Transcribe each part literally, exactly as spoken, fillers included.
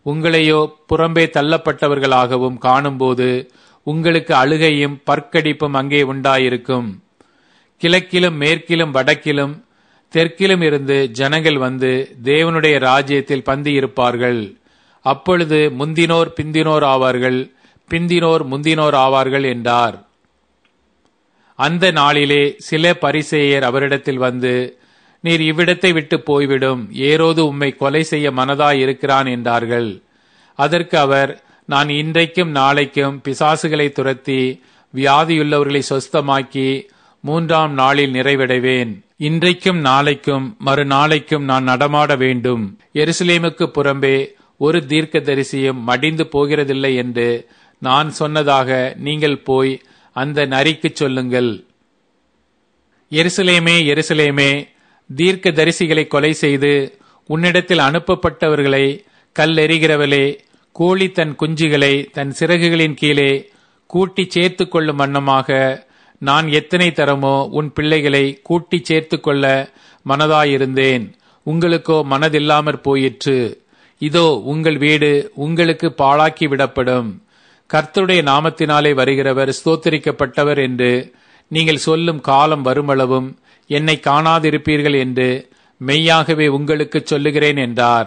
உங்களையோ புறம்பே தள்ளப்பட்டவர்களாகவும் காணும்போது உங்களுக்கு அழுகையும் பற்கடிப்பும் அங்கே உண்டாயிருக்கும். கிழக்கிலும் மேற்கிலும் வடக்கிலும் தெற்கிலும் இருந்து ஜனங்கள் வந்து தேவனுடைய ராஜ்யத்தில் பந்தி இருப்பார்கள். அப்பொழுது முந்தினோர் பிந்தினோர் ஆவார்கள், பிந்தினோர் முந்தினோர் ஆவார்கள் என்றார். அந்த நாளிலே சில பரிசேயர் அவரிடத்தில் வந்து, நீர் இவ்விடத்தை விட்டு போய்விடும், ஏரோது உம்மை கொலை செய்ய மனதாய் இருக்கிறான் என்றார்கள். அதற்கு அவர், நான் இன்றைக்கும் நாளைக்கும் பிசாசுகளை துரத்தி வியாதியுள்ளவர்களை சொஸ்தமாக்கி மூன்றாம் நாளில் நிறைவடைவேன். இன்றைக்கும் நாளைக்கும் மறுநாளைக்கும் நான் நடமாட வேண்டும். எருசலேமுக்கு புறம்பே ஒரு தீர்க்கதரிசியும் மடிந்து போகிறதில்லை என்று நான் சொன்னதாக நீங்கள் போய் அந்த நரிக்கு சொல்லுங்கள். எருசலேமே எருசலேமே, தீர்க்க தரிசிகளை கொலை செய்து உன்னிடத்தில் அனுப்பப்பட்டவர்களை கல்லெறிகிறவளே, கோழி தன் குஞ்சுகளை தன் சிறகுகளின் கீழே கூட்டி சேர்த்து கொள்ளும் வண்ணமாக நான் எத்தனை தரமோ உன் பிள்ளைகளை கூட்டி சேர்த்து கொள்ள மனதாயிருந்தேன், உங்களுக்கோ மனதில்லாமற் போயிற்று. இதோ உங்கள் வீடு உங்களுக்கு பாழாக்கி விடப்படும். கர்த்தருடைய நாமத்தினாலே வருகிறவர் ஸ்தோத்திரிக்கப்பட்டவர் என்று நீங்கள் சொல்லும் காலம் வருமளவும் என்னை காணாதிருப்பீர்கள் என்று மெய்யாகவே உங்களுக்கு சொல்லுகிறேன் என்றார்.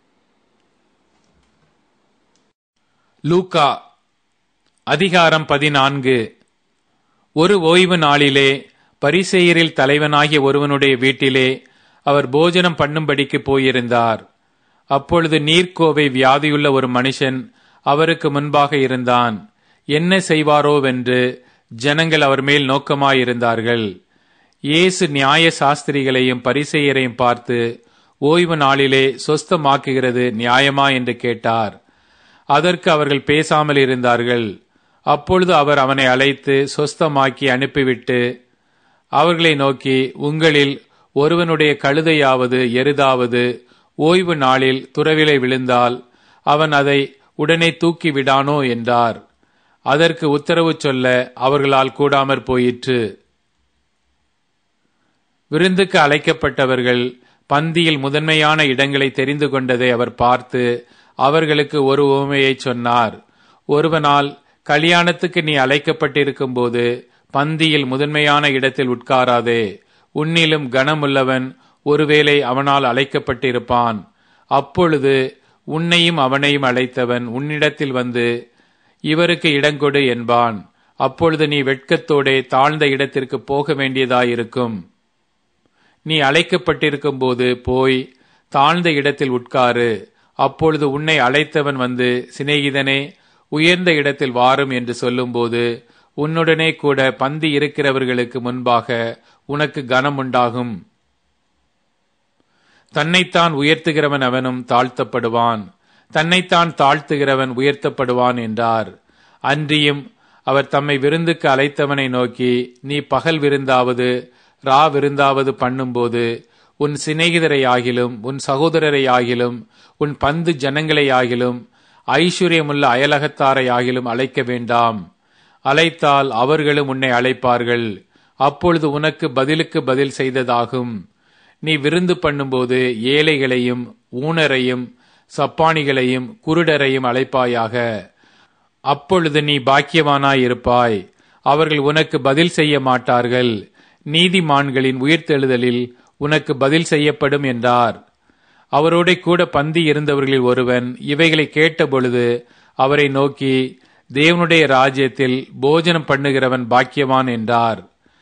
லூக்கா அதிகாரம் பதினான்கு. ஒரு ஓய்வு நாளிலே பரிசேயரில் தலைவனாகிய ஒருவனுடைய வீட்டிலே அவர் போஜனம் பண்ணும்படிக்கு போயிருந்தார். அப்பொழுது நீர்க்கோவை வியாதியுள்ள ஒரு மனுஷன் அவருக்கு முன்பாக இருந்தான். என்ன செய்வாரோவென்று ஜனங்கள் அவர் மேல் நோக்கமாயிருந்தார்கள். இயேசு நியாய சாஸ்திரிகளையும் பரிசேயரையும் பார்த்து, ஓய்வு நாளிலே சொஸ்தமாக்குகிறது நியாயமா என்று கேட்டார். அதற்கு அவர்கள் பேசாமல் இருந்தார்கள். அப்பொழுது அவர் அவனை அழைத்து சொஸ்தமாக்கி அனுப்பிவிட்டு அவர்களை நோக்கி, உங்களில் ஒருவனுடைய கழுதையாவது எருதாவது ஓய்வு நாளில் துறவிலே விழுந்தால் அவன் அதை உடனே தூக்கி விடானோ என்றார். அதற்கு உத்தரவு சொல்ல அவர்களால் கூடாமற் போயிற்று. விருந்துக்கு அழைக்கப்பட்டவர்கள் பந்தியில் முதன்மையான இடங்களை தெரிந்து கொண்டதை அவர் பார்த்து அவர்களுக்கு ஒரு உவமையை சொன்னார். ஒருவனால் கல்யாணத்துக்கு நீ அழைக்கப்பட்டிருக்கும் போது பந்தியில் முதன்மையான இடத்தில் உட்காராதே. உன்னிலும் கனமுள்ளவன் ஒருவேளை அவனால் அழைக்கப்பட்டிருப்பான். அப்பொழுது உன்னையும் அவனையும் அழைத்தவன் உன்னிடத்தில் வந்து இவருக்கு இடங்கொடு என்பான். அப்பொழுது நீ வெட்கத்தோடே தாழ்ந்த இடத்திற்கு போக வேண்டியதாயிருக்கும். நீ அழைக்கப்பட்டிருக்கும் போது போய் தாழ்ந்த இடத்தில் உட்காரு. அப்பொழுது உன்னை அழைத்தவன் வந்து, சிநேகிதனே, உயர்ந்த இடத்தில் வாரும் என்று சொல்லும்போது உன்னுடனே கூட பந்தி இருக்கிறவர்களுக்கு முன்பாக உனக்கு கனம் உண்டாகும். தன்னைத்தான் உயர்த்துகிறவன் அவனும் தாழ்த்தப்படுவான், தன்னைத்தான் தாழ்த்துகிறவன் உயர்த்தப்படுவான் என்றார். அன்றியும் அவர் தம்மை விருந்துக்கு அழைத்தவனை நோக்கி, நீ பகல் விருந்தாவது ரா விருந்தாவது பண்ணும்போது உன் சிநேகிதரை ஆகிலும் உன் சகோதரரை ஆகிலும் உன் பந்து ஜனங்களை ஆகிலும் ஐஸ்வர்யமுள்ள அயலகத்தாரை ஆகிலும் அழைக்க வேண்டாம். அழைத்தால் அவர்களும் உன்னை அழைப்பார்கள். அப்பொழுது உனக்கு பதிலுக்கு பதில் செய்ததாகும். நீ விருந்து பண்ணும்போது ஏழைகளையும் ஊனரையும் சப்பானிகளையும் குருடரையும் அழைப்பாயாக. அப்பொழுது நீ பாக்கியவானாயிருப்பாய். அவர்கள் உனக்கு பதில் செய்ய மாட்டார்கள். நீதிமான்களின் உயிர்த்தெழுதலில் உனக்கு பதில் செய்யப்படும் என்றார். அவரோட கூட பந்தி இருந்தவர்களில் ஒருவன் இவைகளை கேட்டபொழுது அவரை நோக்கி, தேவனுடைய ராஜ்யத்தில் போஜனம் பண்ணுகிறவன் பாக்கியவான் என்றார்.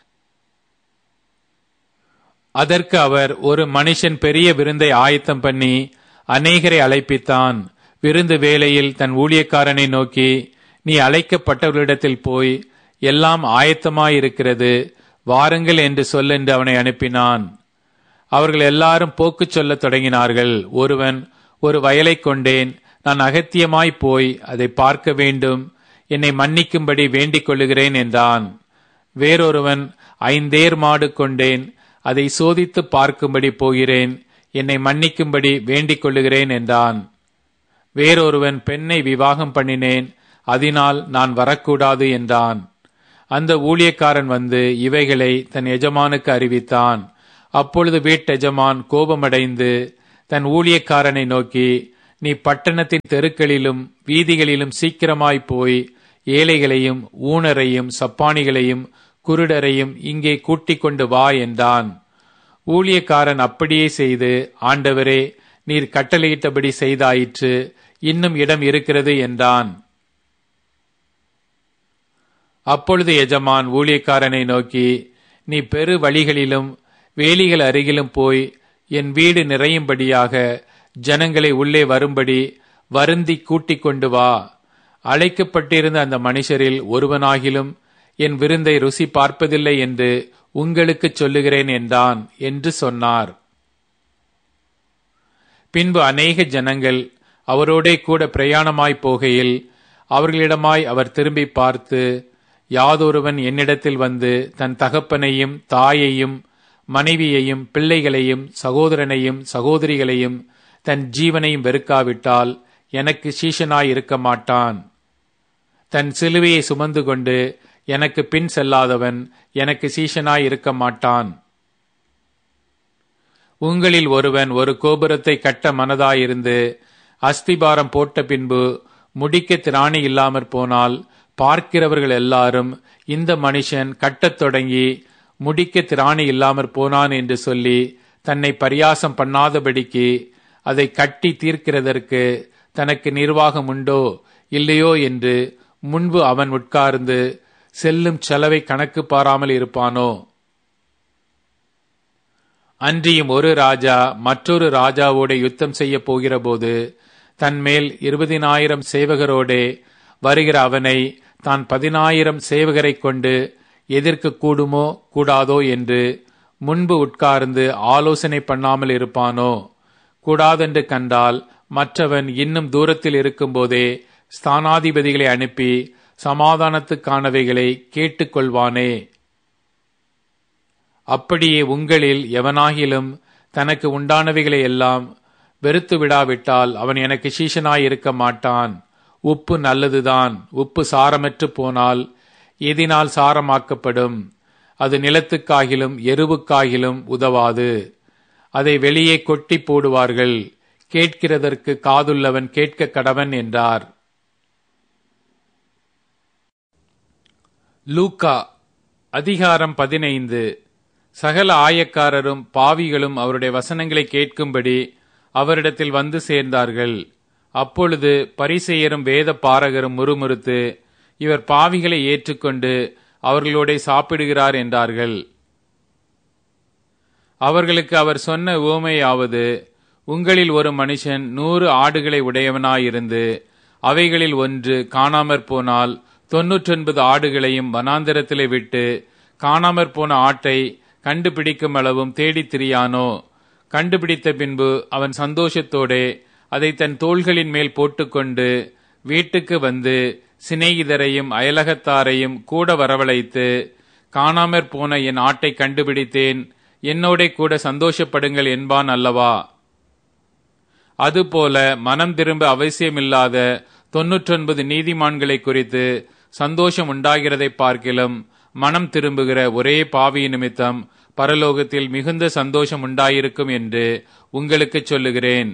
அதற்கு அவர், ஒரு மனுஷன் பெரிய விருந்தை ஆயத்தம் பண்ணி அநேகரை அழைப்பித்தான். விருந்து வேளையில் தன் ஊழியக்காரனை நோக்கி, நீ அழைக்கப்பட்டவர்களிடத்தில் போய் எல்லாம் ஆயத்தமாயிருக்கிறது, வாருங்கள் என்று சொல்லென்று அவனை அனுப்பினான். அவர்கள் எல்லாரும் போக்கு சொல்ல தொடங்கினார்கள். ஒருவன், ஒரு வயலை கொண்டேன், நான் அகத்தியமாய் போய் அதை பார்க்க வேண்டும், என்னை மன்னிக்கும்படி வேண்டிக் கொள்ளுகிறேன் என்றான். வேறொருவன், ஐந்தேர் மாடு கொண்டேன், அதை சோதித்து பார்க்கும்படி போகிறேன், என்னை மன்னிக்கும்படி வேண்டிக் கொள்ளுகிறேன் என்றான். வேறொருவன், பெண்ணை விவாகம் பண்ணினேன், அதனால் நான் வரக்கூடாது என்றான். அந்த ஊழியக்காரன் வந்து இவைகளை தன் எஜமானுக்கு அறிவித்தான். அப்பொழுது வீட்டெஜமான் கோபமடைந்து தன் ஊழியக்காரனை நோக்கி, நீ பட்டணத்தின் தெருக்களிலும் வீதிகளிலும் சீக்கிரமாய் போய் ஏழைகளையும் ஊனரையும் சப்பானிகளையும் குருடரையும் இங்கே கூட்டிக் கொண்டு வா என்றான். ஊழியக்காரன் அப்படியே செய்து, ஆண்டவரே, நீர் கட்டளையிட்டபடி செய்தாயிற்று, இன்னும் இடம் இருக்கிறது என்றான். அப்பொழுது எஜமான் ஊழியக்காரனை நோக்கி, நீ பெரு வழிகளிலும் வேலிகள் அருகிலும் போய் என் வீடு நிறையும்படியாக ஜனங்களை உள்ளே வரும்படி வருந்தி கூட்டிக் கொண்டு வா. அழைக்கப்பட்டிருந்த அந்த மனுஷரில் ஒருவனாகிலும் என் விருந்தை ருசி பார்ப்பதில்லை என்று உங்களுக்கு சொல்லுகிறேன் என்றான் என்று சொன்னார். பின்பு அநேக ஜனங்கள் அவரோடே கூட பிரயாணமாய் போகையில் அவர்களிடமாய் அவர் திரும்பி பார்த்து, யாதொருவன் என்னிடத்தில் வந்து தன் தகப்பனையும் தாயையும் மனைவியையும் பிள்ளைகளையும் சகோதரனையும் சகோதரிகளையும் தன் ஜீவனையும் வெறுக்காவிட்டால் எனக்கு சீஷனாய் இருக்க மாட்டான். தன் சிலுவையை சுமந்து கொண்டு எனக்கு பின் செல்லாதவன் எனக்கு சீஷனாய் இருக்க மாட்டான். உங்களில் ஒருவன் ஒரு கோபுரத்தை கட்ட மனதாயிருந்து அஸ்திபாரம் போட்ட பின்பு முடிக்க திராணி இல்லாமற் போனால் பார்க்கிறவர்கள் எல்லாரும், இந்த மனுஷன் கட்டத் தொடங்கி முடிக்க திராணி இல்லாமற் போனான் என்று சொல்லி தன்னை பரியாசம் பண்ணாதபடிக்கு அதை கட்டி தீர்க்கிறதற்கு தனக்கு நிர்வாகம் உண்டோ இல்லையோ என்று முன்பு அவன் உட்கார்ந்து செல்லும் செலவை கணக்கு பாராமல் இருப்பானோ? அன்றியும் ஒரு ராஜா மற்றொரு ராஜாவோட யுத்தம் செய்ய போகிற போது தன்மேல் இருபதினாயிரம் சேவகரோடே வருகிற அவனை தான் பதினாயிரம் சேவகரை கொண்டு எதிர்க்க கூடுமோ கூடாதோ என்று முன்பு உட்கார்ந்து ஆலோசனை பண்ணாமல் இருப்பானோ? கூடாதென்று கண்டால் மற்றவன் இன்னும் தூரத்தில் இருக்கும்போதே ஸ்தானாதிபதிகளை அனுப்பி சமாதானத்துக்கானவைகளை கேட்டுக்கொள்வானே. அப்படியே உங்களில் எவனாகிலும் தனக்கு உண்டானவைகளை எல்லாம் வெறுத்து விடாவிட்டால் அவன் எனக்கு சீஷனாய் இருக்க மாட்டான். உப்பு நல்லதுதான், உப்பு சாரமற்று போனால் எதினால் சாரமாக்கப்படும்? அது நிலத்துக்காகிலும் எருவுக்காகிலும் உதவாது. அதை வெளியே கொட்டி போடுவார்கள். கேட்கிறதற்கு காதுள்ளவன் கேட்க கடவன் என்றார். லூக்கா அதிகாரம் பதினைந்து. சகல ஆயக்காரரும் பாவிகளும் அவருடைய வசனங்களை கேட்கும்படி அவரிடத்தில் வந்து சேர்ந்தார்கள். அப்பொழுது பரிசேயரும் வேத பாரகரும் முறுமுறுத்து, இவர் பாவிகளை ஏற்றுக்கொண்டு அவர்களோட சாப்பிடுகிறார் என்றார்கள். அவர்களுக்கு அவர் சொன்ன உவமையாவது, உங்களில் ஒரு மனுஷன் நூறு ஆடுகளை உடையவனாயிருந்து அவைகளில் ஒன்று காணாமற் போனால் தொன்னூற்றொன்பது ஆடுகளையும் வனாந்தரத்திலே விட்டு காணாமற் போன ஆட்டை கண்டுபிடிக்கும் அளவும் தேடித் திரியானோ? கண்டுபிடித்த பின்பு அவன் சந்தோஷத்தோடே அதை தன் தோள்களின் மேல் போட்டுக்கொண்டு வீட்டுக்கு வந்து சிநேகிதரையும் அயலகத்தாரையும் கூட வரவழைத்து, காணாமற் போன என் ஆட்டை கண்டுபிடித்தேன், என்னோட கூட சந்தோஷப்படுங்கள் என்பான் அல்லவா? அதுபோல மனம் திரும்ப அவசியமில்லாத தொன்னூற்றொன்பது நீதிமான்களை குறித்து சந்தோஷம் உண்டாகிறதை பார்க்கிலும் மனம் திரும்புகிற ஒரே பாவி நிமித்தம் பரலோகத்தில் மிகுந்த சந்தோஷம் உண்டாயிருக்கும் என்று உங்களுக்கு சொல்லுகிறேன்.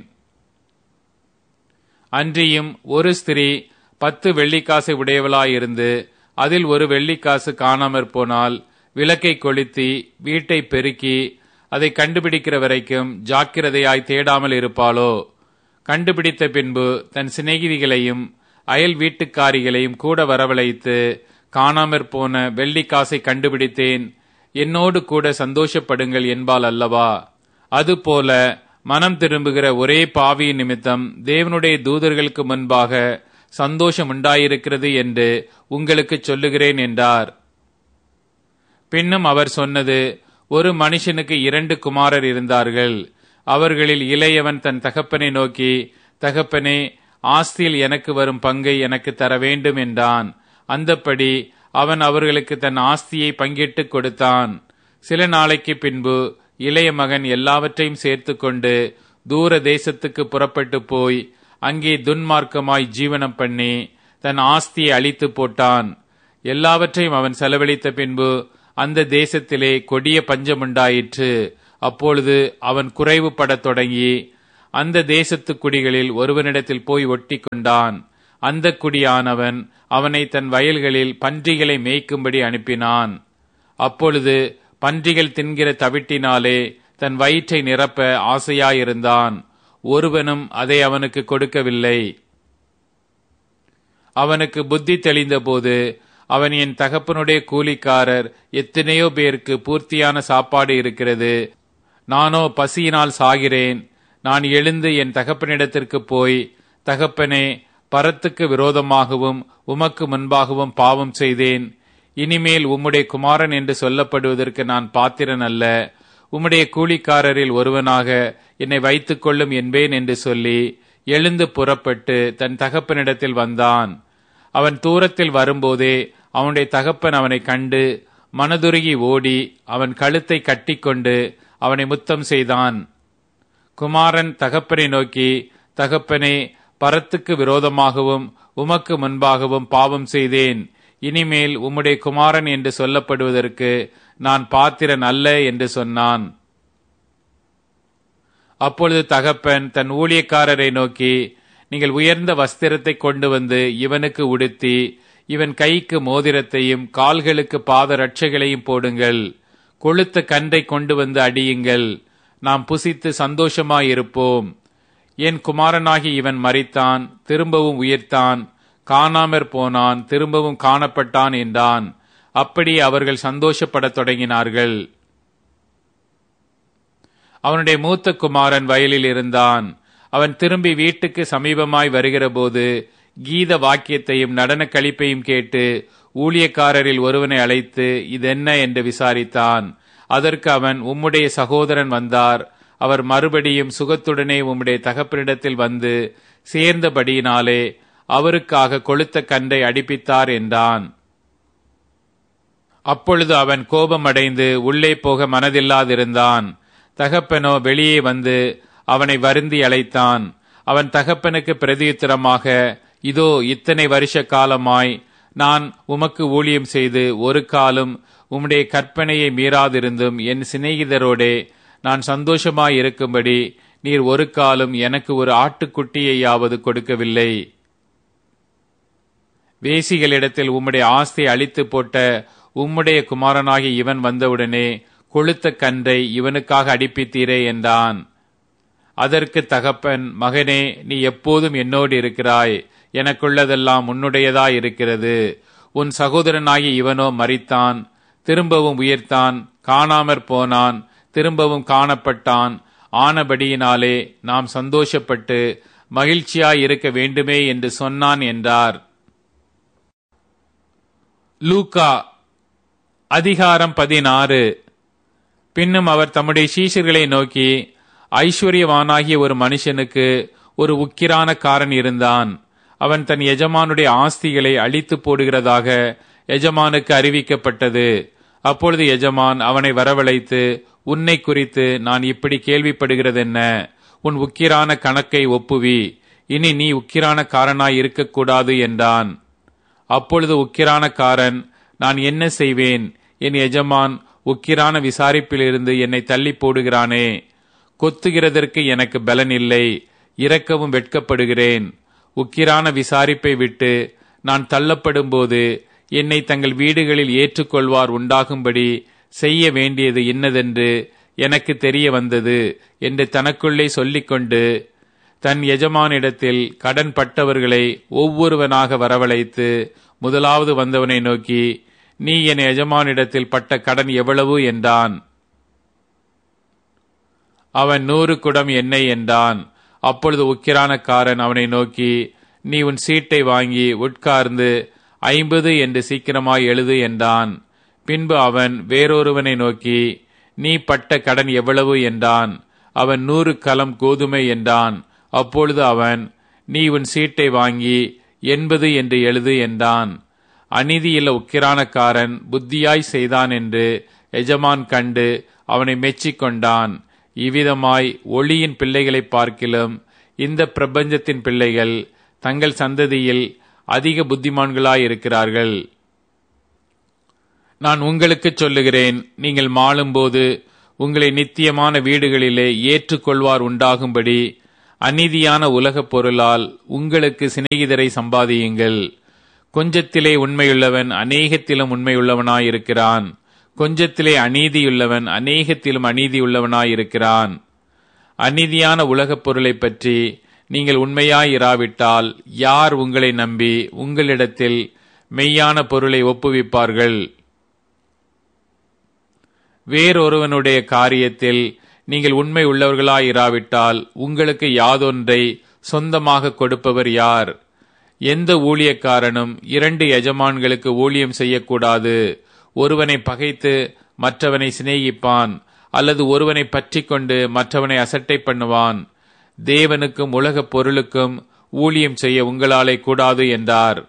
அன்றியும் ஒரு ஸ்திரீ பத்து வெள்ளிக்காசை உடையவளாயிருந்து அதில் ஒரு வெள்ளிக்காசு காணாமற் போனால் விளக்கை கொளுத்தி வீட்டை பெருக்கி அதை கண்டுபிடிக்கிற வரைக்கும் ஜாக்கிரதையாய் தேடாமல் இருப்பாளோ? கண்டுபிடித்த பின்பு தன் சிநேகிதிகளையும் அயல் வீட்டுக்காரிகளையும் கூட வரவழைத்து, காணாமற் போன வெள்ளிக்காசை கண்டுபிடித்தேன், என்னோடு கூட சந்தோஷப்படுங்கள் என்பாள் அல்லவா? அதுபோல மனம் திரும்புகிற ஒரே பாவியின் நிமித்தம் தேவனுடைய தூதர்களுக்கு முன்பாக சந்தோஷம் உண்டாயிருக்கிறது என்று உங்களுக்கு சொல்லுகிறேன் என்றார். பின்னும் அவர் சொன்னது, ஒரு மனுஷனுக்கு இரண்டு குமாரர் இருந்தார்கள். அவர்களில் இளையவன் தன் தகப்பனை நோக்கி, தகப்பனே, ஆஸ்தியில் எனக்கு வரும் பங்கை எனக்கு தர வேண்டும் என்றான். அந்தப்படி அவன் அவர்களுக்கு தன் ஆஸ்தியை பங்கிட்டு கொடுத்தான். சில நாளைக்கு பின்பு இளைய மகன் எல்லாவற்றையும் சேர்த்து கொண்டு தூர தேசத்துக்கு புறப்பட்டு போய் அங்கே துன்மார்க்கமாய் ஜீவனம் பண்ணி தன் ஆஸ்தியை அழித்து போட்டான். எல்லாவற்றையும் அவன் செலவழித்த பின்பு அந்த தேசத்திலே கொடிய பஞ்சமுண்டாயிற்று. அப்பொழுது அவன் குறைவுபடத் தொடங்கி அந்த தேசத்து குடிகளில் ஒருவனிடத்தில் போய் ஒட்டி கொண்டான். அந்த குடியானவன் அவனை தன் வயல்களில் பன்றிகளை மேய்க்கும்படி அனுப்பினான். அப்பொழுது பன்றிகள் தின்கிற தவிட்டினாலே தன் வயிற்றை நிரப்ப ஆசையாயிருந்தான். ஒருவனும் அதை அவனுக்கு கொடுக்கவில்லை. அவனுக்கு புத்தி தெளிந்தபோது அவன், என் தகப்பனுடைய கூலிக்காரர் எத்தனையோ பேருக்கு பூர்த்தியான சாப்பாடு இருக்கிறது, நானோ பசியினால் சாகிறேன். நான் எழுந்து என் தகப்பனிடத்திற்கு போய், தகப்பனே, பரத்துக்கு விரோதமாகவும் உமக்கு முன்பாகவும் பாவம் செய்தேன். இனிமேல் உம்முடைய குமாரன் என்று சொல்லப்படுவதற்கு நான் பாத்திரன் அல்ல. உம்முடைய கூலிக்காரரில் ஒருவனாக என்னை வைத்துக் கொள்ளும் என்பேன் என்று சொல்லி எழுந்து புறப்பட்டு தன் தகப்பனிடத்தில் வந்தான். அவன் தூரத்தில் வரும்போதே அவனுடைய தகப்பன் அவனை கண்டு மனதுருகி ஓடி அவன் கழுத்தை கட்டிக்கொண்டு அவனை முத்தம் செய்தான். குமாரன் தகப்பனை நோக்கி, தகப்பனே, பரத்துக்கு விரோதமாகவும் உமக்கு முன்பாகவும் பாவம் செய்தேன். இனிமேல் உம்முடைய குமாரன் என்று சொல்லப்படுவதற்கு நான் பாத்திரன் அல்ல என்று சொன்னான். அப்பொழுது தகப்பன் தன் ஊழியக்காரரை நோக்கி, நீங்கள் உயர்ந்த வஸ்திரத்தை கொண்டு வந்து இவனுக்கு உடுத்தி, இவன் கைக்கு மோதிரத்தையும் கால்களுக்கு பாத ரட்சைகளையும் போடுங்கள். கொழுத்த கன்றை கொண்டு வந்து அடியுங்கள். நாம் புசித்து சந்தோஷமாயிருப்போம். என் குமாரனாகி இவன் மரித்தான், திரும்பவும் உயிர்த்தான், காணாமற் போனான், திரும்பவும் காணப்பட்டான் என்றான். அப்படி அவர்கள் சந்தோஷப்படத் தொடங்கினார்கள். அவனுடைய மூத்த குமாரன் வயலில் இருந்தான். அவன் திரும்பி வீட்டுக்கு சமீபமாய் வருகிற போது கீத வாக்கியத்தையும் நடன களிப்பையும் கேட்டு ஊழியக்காரரில் ஒருவனை அழைத்து இதென்ன என்று விசாரித்தான். அதற்கு அவன், உம்முடைய சகோதரன் வந்தார். அவர் மறுபடியும் சுகத்துடனே உம்முடைய தகப்பனிடத்தில் வந்து சேர்ந்தபடியினாலே அவருக்காக கொழுத்த கன்றை அடிப்பித்தார் என்றான். அப்பொழுது அவன் கோபமடைந்து உள்ளே போக மனதில்லாதிருந்தான். தகப்பனோ வெளியே வந்து அவனை வருந்தி அழைத்தான். அவன் தகப்பனுக்கு பிரதியுத்தரமாக, இதோ இத்தனை வருஷ காலமாய் நான் உமக்கு ஊழியம் செய்து ஒரு காலம் உம்முடைய கற்பனையை மீறாதிருந்தும் என் சிநேகிதரோடே நான் சந்தோஷமாயிருக்கும்படி நீர் ஒரு காலம் எனக்கு ஒரு ஆட்டுக்குட்டியையாவது கொடுக்கவில்லை. வேசிகளிடத்தில் உம்முடைய ஆஸ்தி அழித்து போட்ட உம்முடைய குமாரனாகி இவன் வந்தவுடனே கொழுத்த கன்றை இவனுக்காக அடிப்பித்தீரே என்றான். அதற்கு தகப்பன், மகனே, நீ எப்போதும் என்னோடு இருக்கிறாய், எனக்குள்ளதெல்லாம் உன்னுடையதாய் இருக்கிறது. உன் சகோதரனாகி இவனோ மரித்தான், திரும்பவும் உயிர்த்தான், காணாமற் போனான், திரும்பவும் காணப்பட்டான். ஆனபடியினாலே நாம் சந்தோஷப்பட்டு மகிழ்ச்சியாய் இருக்க வேண்டுமே என்று சொன்னான் என்றார். லூக்கா அதிகாரம் பதினாறு. பின்னும் அவர் தம்முடைய சீஷர்களை நோக்கி, ஐஸ்வர்யவானாகிய ஒரு மனுஷனுக்கு ஒரு உக்கிரானக்காரன் இருந்தான். அவன் தன் எஜமானுடைய ஆஸ்திகளை அழித்து போடுகிறதாக எஜமானுக்கு அறிவிக்கப்பட்டது. அப்பொழுது எஜமான் அவனை வரவழைத்து, உன்னை குறித்து நான் இப்படி கேள்விப்படுகிறதென்ன? உன் உக்கிரான கணக்கை ஒப்புவி, இனி நீ உக்கிரானக்காரனாய் இருக்கக்கூடாது என்றான். அப்பொழுது உக்கிரானக்காரன், நான் என்ன செய்வேன்? என் எஜமான் உக்கிரான விசாரிப்பிலிருந்து என்னை தள்ளி போடுகிறானே. கொத்துகிறதற்கு எனக்கு பலன் இல்லை, இரக்கவும் வெட்கப்படுகிறேன். உக்கிரான விசாரிப்பை விட்டு நான் தள்ளப்படும் போது என்னை தங்கள் வீடுகளில் ஏற்றுக்கொள்வார் உண்டாகும்படி செய்ய வேண்டியது இன்னதென்று எனக்கு தெரிய வந்தது என்று தனக்குள்ளே சொல்லிக்கொண்டு தன் எஜமானிடத்தில் கடன் பட்டவர்களை ஒவ்வொருவனாக வரவழைத்து முதலாவது வந்தவனை நோக்கி, நீ என் எஜமானிடத்தில் பட்ட கடன் எவ்வளவு என்றான். அவன் நூறு குடம் எண்ணெய் என்றான். அப்பொழுது உக்கிரானக்காரன் அவனை நோக்கி, நீ உன் சீட்டை வாங்கி உட்கார்ந்து ஐம்பது என்று சீக்கிரமாய் எழுது என்றான். பின்பு அவன் வேறொருவனை நோக்கி, நீ பட்ட கடன் எவ்வளவு என்றான். அவன் நூறு கலம் கோதுமை என்றான். அப்பொழுது அவன், நீ உன் சீட்டை வாங்கி எண்பது என்று எழுது என்றான். அநீதியுள்ள உக்கிரானக்காரன் புத்தியாய் செய்தான் என்று எஜமான் கண்டு அவனை மெச்சிக்கொண்டான். இவ்விதமாய் ஒளியின் பிள்ளைகளை பார்க்கிலும் இந்த பிரபஞ்சத்தின் பிள்ளைகள் தங்கள் சந்ததியில் அதிக புத்திமான்களாயிருக்கிறார்கள். நான் உங்களுக்கு சொல்லுகிறேன், நீங்கள் மாளும்போது உங்களை நித்தியமான வீடுகளிலே ஏற்றுக்கொள்வார் உண்டாகும்படி அநீதியான உலகப் பொருளால் உங்களுக்கு சிநேகிதரை சம்பாதியுங்கள். கொஞ்சத்திலே உண்மையுள்ளவன் அநேகத்திலும் உண்மையுள்ளவனாயிருக்கிறான். கொஞ்சத்திலே அநீதியுள்ளவன் அநேகத்திலும் அநீதியுள்ளவனாயிருக்கிறான். அநீதியான உலகப் பொருளை பற்றி நீங்கள் உண்மையாயிராவிட்டால் யார் உங்களை நம்பி உங்களிடத்தில் மெய்யான பொருளை ஒப்புவிப்பார்கள்? வேறொருவனுடைய காரியத்தில் நீங்கள் உண்மை உள்ளவர்களாயிராவிட்டால் உங்களுக்கு யாதொன்றை சொந்தமாக கொடுப்பவர் யார்? எந்த ஊழியக்காரனும் இரண்டு எஜமான்களுக்கு ஊழியம் செய்யக்கூடாது. ஒருவனை பகைத்து மற்றவனை சிநேகிப்பான், அல்லது ஒருவனை பற்றி கொண்டு மற்றவனை அசட்டை பண்ணுவான். தேவனுக்கும் உலகப் பொருளுக்கும் ஊழியம் செய்ய உங்களாலே கூடாது என்றார்.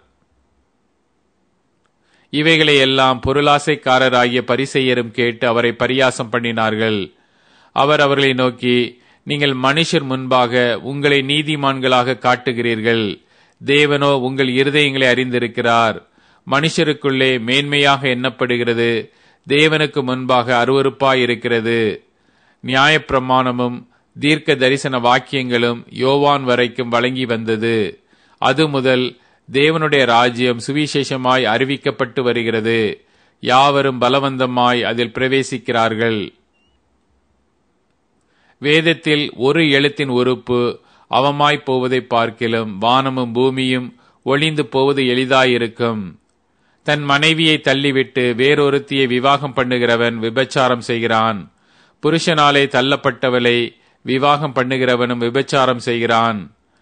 இவைகளை எல்லாம் பொருளாசைக்காரராகிய பரிசேயரும் கேட்டு அவரை பரியாசம் பண்ணினார்கள். அவர் அவர்களை நோக்கி, நீங்கள் மனுஷர் முன்பாக உங்களை நீதிமான்களாக காட்டுகிறீர்கள், தேவனோ உங்கள் இருதயங்களை அறிந்திருக்கிறார். மனுஷருக்குள்ளே மேன்மையாக எண்ணப்படுகிறது தேவனுக்கு முன்பாக அருவருப்பாயிருக்கிறது. நியாயப்பிரமாணமும் தீர்க்க தரிசன வாக்கியங்களும் யோவான் வரைக்கும் வழங்கி வந்தது. அது முதல் தேவனுடைய ராஜ்யம் சுவிசேஷமாய் அறிவிக்கப்பட்டு வருகிறது. யாவரும் பலவந்தமாய் அதில் பிரவேசிக்கிறார்கள். வேதத்தில் ஒரு எழுத்தின் உறுப்பு அவமாய் போவதை பார்க்கிலும் வானமும் பூமியும் ஒளிந்து போவது எளிதாயிருக்கும். தன் மனைவியை தள்ளிவிட்டு வேறொருத்தியை விவாகம் பண்ணுகிறவன் விபச்சாரம் செய்கிறான். புருஷனாலே தள்ளப்பட்டவளை விவாகம் பண்ணுகிறவனும் விபச்சாரம் செய்கிறான்.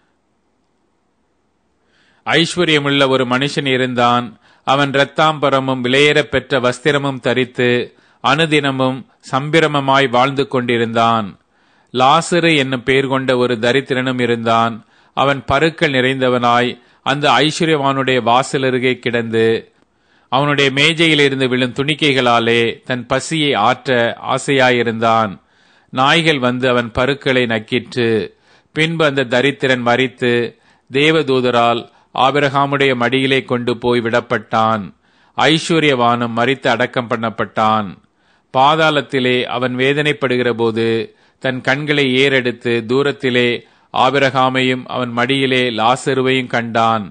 ஐஸ்வர்யமுள்ள ஒரு மனுஷன் இருந்தான். அவன் இரத்தாம்பரமும் விலையேறப் பெற்ற வஸ்திரமும் தரித்து அனுதினமும் சம்பிரமமாய் வாழ்ந்து கொண்டிருந்தான். லாசரு என்னும் பெயர் கொண்ட ஒரு தரித்திரனும் இருந்தான். அவன் பருக்கள் நிறைந்தவனாய் அந்த ஐஸ்வர்யவானுடைய வாசலருகே கிடந்து அவனுடைய மேஜையிலிருந்து விழும் துணிக்கைகளாலே தன் பசியை ஆற்ற ஆசையாயிருந்தான். நாய்கள் வந்து அவன் பருக்களை நக்கிற்று. பின்பு அந்த தரித்திரன் மரித்து தேவதூதரால் ஆபிரகாமுடைய மடியிலே கொண்டு போய் விடப்பட்டான். ஐஸ்வர்யவானும் மரித்து அடக்கம் பண்ணப்பட்டான். பாதாளத்திலே அவன் வேதனைப்படுகிற போது தன் கண்களை ஏறெடுத்து தூரத்திலே ஆபிரகாமையும் அவன் மடியிலே லாசருவையும் கண்டான்.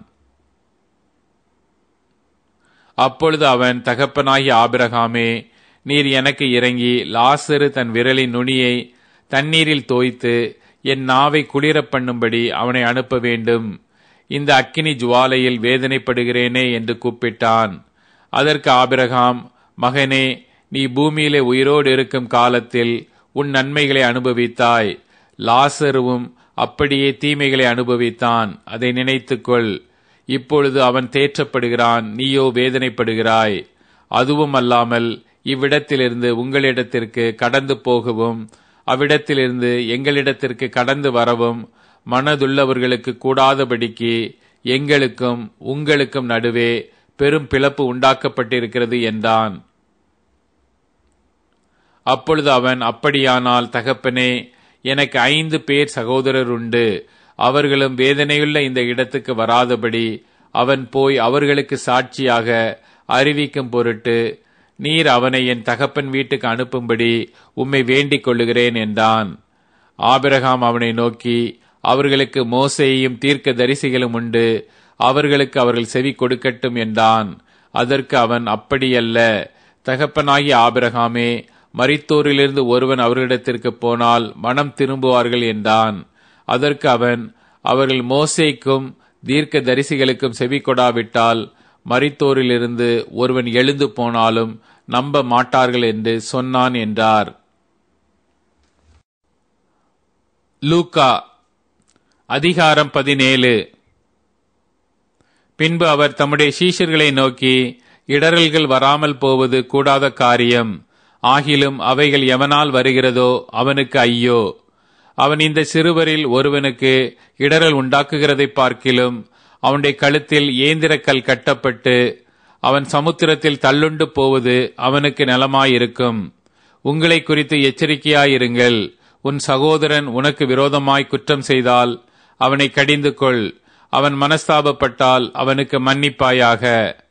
அப்பொழுது அவன், தகப்பனாகிய ஆபிரகாமே, நீர் எனக்கு இறங்கி லாசரு தன் விரலின் நுனியை தண்ணீரில் தோய்த்து என் நாவை குளிரப் பண்ணும்படி அவனை அனுப்ப வேண்டும். இந்த அக்கினி ஜுவாலையில் வேதனைப்படுகிறேனே என்று கூப்பிட்டான். அதற்கு ஆபிரகாம், மகனே, நீ பூமியிலே உயிரோடு இருக்கும் காலத்தில் உன் நன்மைகளை அனுபவித்தாய். லாசருவும் அப்படியே தீமைகளை அனுபவித்தான். அதை நினைத்துக்கொள். இப்பொழுது அவன் தேற்றப்படுகிறான், நீயோ வேதனைப்படுகிறாய். அதுவும் அல்லாமல் இவ்விடத்திலிருந்து உங்களிடத்திற்கு கடந்து போகவும் அவ்விடத்திலிருந்து எங்களிடத்திற்கு கடந்து வரவும் மனதுள்ளவர்களுக்கு கூடாதபடிக்கு எங்களுக்கும் உங்களுக்கும் நடுவே பெரும் பிளப்பு உண்டாக்கப்பட்டிருக்கிறது என்றான். அப்பொழுது அவன், அப்படியானால் தகப்பனே, எனக்கு ஐந்து பேர் சகோதரர் உண்டு. அவர்களும் வேதனையுள்ள இந்த இடத்துக்கு வராதபடி அவன் போய் அவர்களுக்கு சாட்சியாக அறிவிக்கும் பொருட்டு நீர் அவனை என் தகப்பன் வீட்டுக்கு அனுப்பும்படி உம்மை வேண்டிக் கொள்ளுகிறேன் என்றான். ஆபிரகாம் அவனை நோக்கி, அவர்களுக்கு மோசேயும் தீர்க்க தரிசிகளும் உண்டு, அவர்களுக்கு அவர்கள் செவி கொடுக்கட்டும் என்றான். அதற்கு அவன், அப்படியல்ல தகப்பனாகிய ஆபிரகாமே, மரித்தோரிலிருந்து ஒருவன் அவர்களிடத்திற்கு போனால் மனம் திரும்புவார்கள் என்றான். அதற்கு அவன், அவர்கள் மோசேக்கும் தீர்க்க தரிசிகளுக்கும் செவி கொடாவிட்டால் மரித்தோரிலிருந்து ஒருவன் எழுந்து போனாலும் நம்ப மாட்டார்கள் என்று சொன்னான் என்றார். லூக்கா அதிகாரம் பதினேழு. பின்பு அவர் தம்முடைய சீஷர்களை நோக்கி, இடறல்கள் வராமல் போவது கூடாத காரியம். ஆகிலும் அவைகள் எவனால் வருகிறதோ அவனுக்கு ஐயோ. அவன் இந்த சிறுவரில் ஒருவனுக்கு இடறல் உண்டாக்குகிறதை பார்க்கிலும் அவனுடைய கழுத்தில் ஏந்திரக்கல் கட்டப்பட்டு அவன் சமுத்திரத்தில் தள்ளுண்டு போவது அவனுக்கு நலமாயிருக்கும். உங்களை குறித்து எச்சரிக்கையாயிருங்கள். உன் சகோதரன் உனக்கு விரோதமாய் குற்றம் செய்தால் அவனை கடிந்து கொள். அவன் மனஸ்தாபப்பட்டால் அவனுக்கு மன்னிப்பாயாக.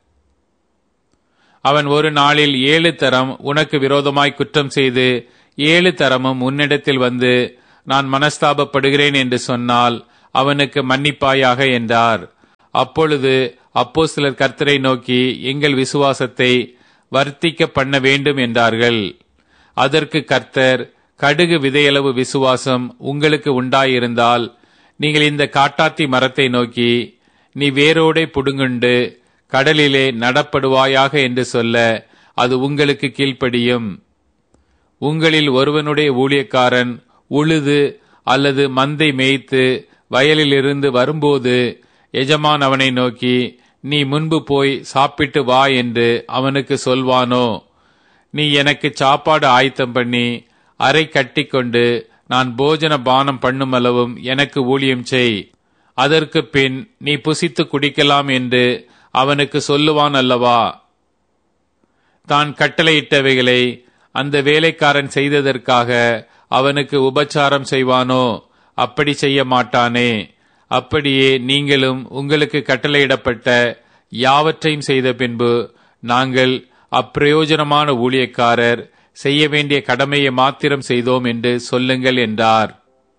அவன் ஒரு நாளில் ஏழு தரம் உனக்கு விரோதமாய் குற்றம் செய்து ஏழு தரமும் உன்னிடத்தில் வந்து நான் மனஸ்தாபப்படுகிறேன் என்று சொன்னால் அவனுக்கு மன்னிப்பாயாக என்றார். அப்பொழுது அப்போஸ்தலர் கர்த்தரை நோக்கி, எங்கள் விசுவாசத்தை வர்த்திக்க பண்ண வேண்டும் என்றார்கள். அதற்கு கர்த்தர், கடுகு விதையளவு விசுவாசம் உங்களுக்கு உண்டாயிருந்தால் நீங்கள் இந்த காட்டாத்தி மரத்தை நோக்கி, நீ வேரோடே புடுங்குண்டு கடலிலே நடப்படுவாயாக என்று சொல்ல அது உங்களுக்கு கீழ்ப்படியும். உங்களில் ஒருவனுடைய ஊழியக்காரன் உழுது அல்லது மந்தை மேய்த்து வயலிலிருந்து வரும்போது எஜமான் அவனை நோக்கி, நீ முன்பு போய் சாப்பிட்டு வா என்று அவனுக்கு சொல்வானோ? நீ எனக்கு சாப்பாடு ஆயத்தம் பண்ணி அறை கட்டி கொண்டு நான் போஜன பானம் பண்ணுமளவும் எனக்கு ஊழியம் செய், அதற்கு பின் நீ புசித்து குடிக்கலாம் என்று அவனுக்கு சொல்லுவான் அல்லவா? தான் கட்டளையிட்டவைகளை அந்த வேலைக்காரன் செய்ததற்காக அவனுக்கு உபச்சாரம் செய்வானோ? அப்படி செய்ய மாட்டானே. அப்படியே நீங்களும் உங்களுக்கு கட்டளையிடப்பட்ட யாவற்றையும் செய்த பின்பு, நாங்கள் அப்பிரயோஜனமான ஊழியக்காரர், செய்ய வேண்டிய கடமையை மாத்திரம் செய்தோம் என்று சொல்லுங்கள் என்றார்.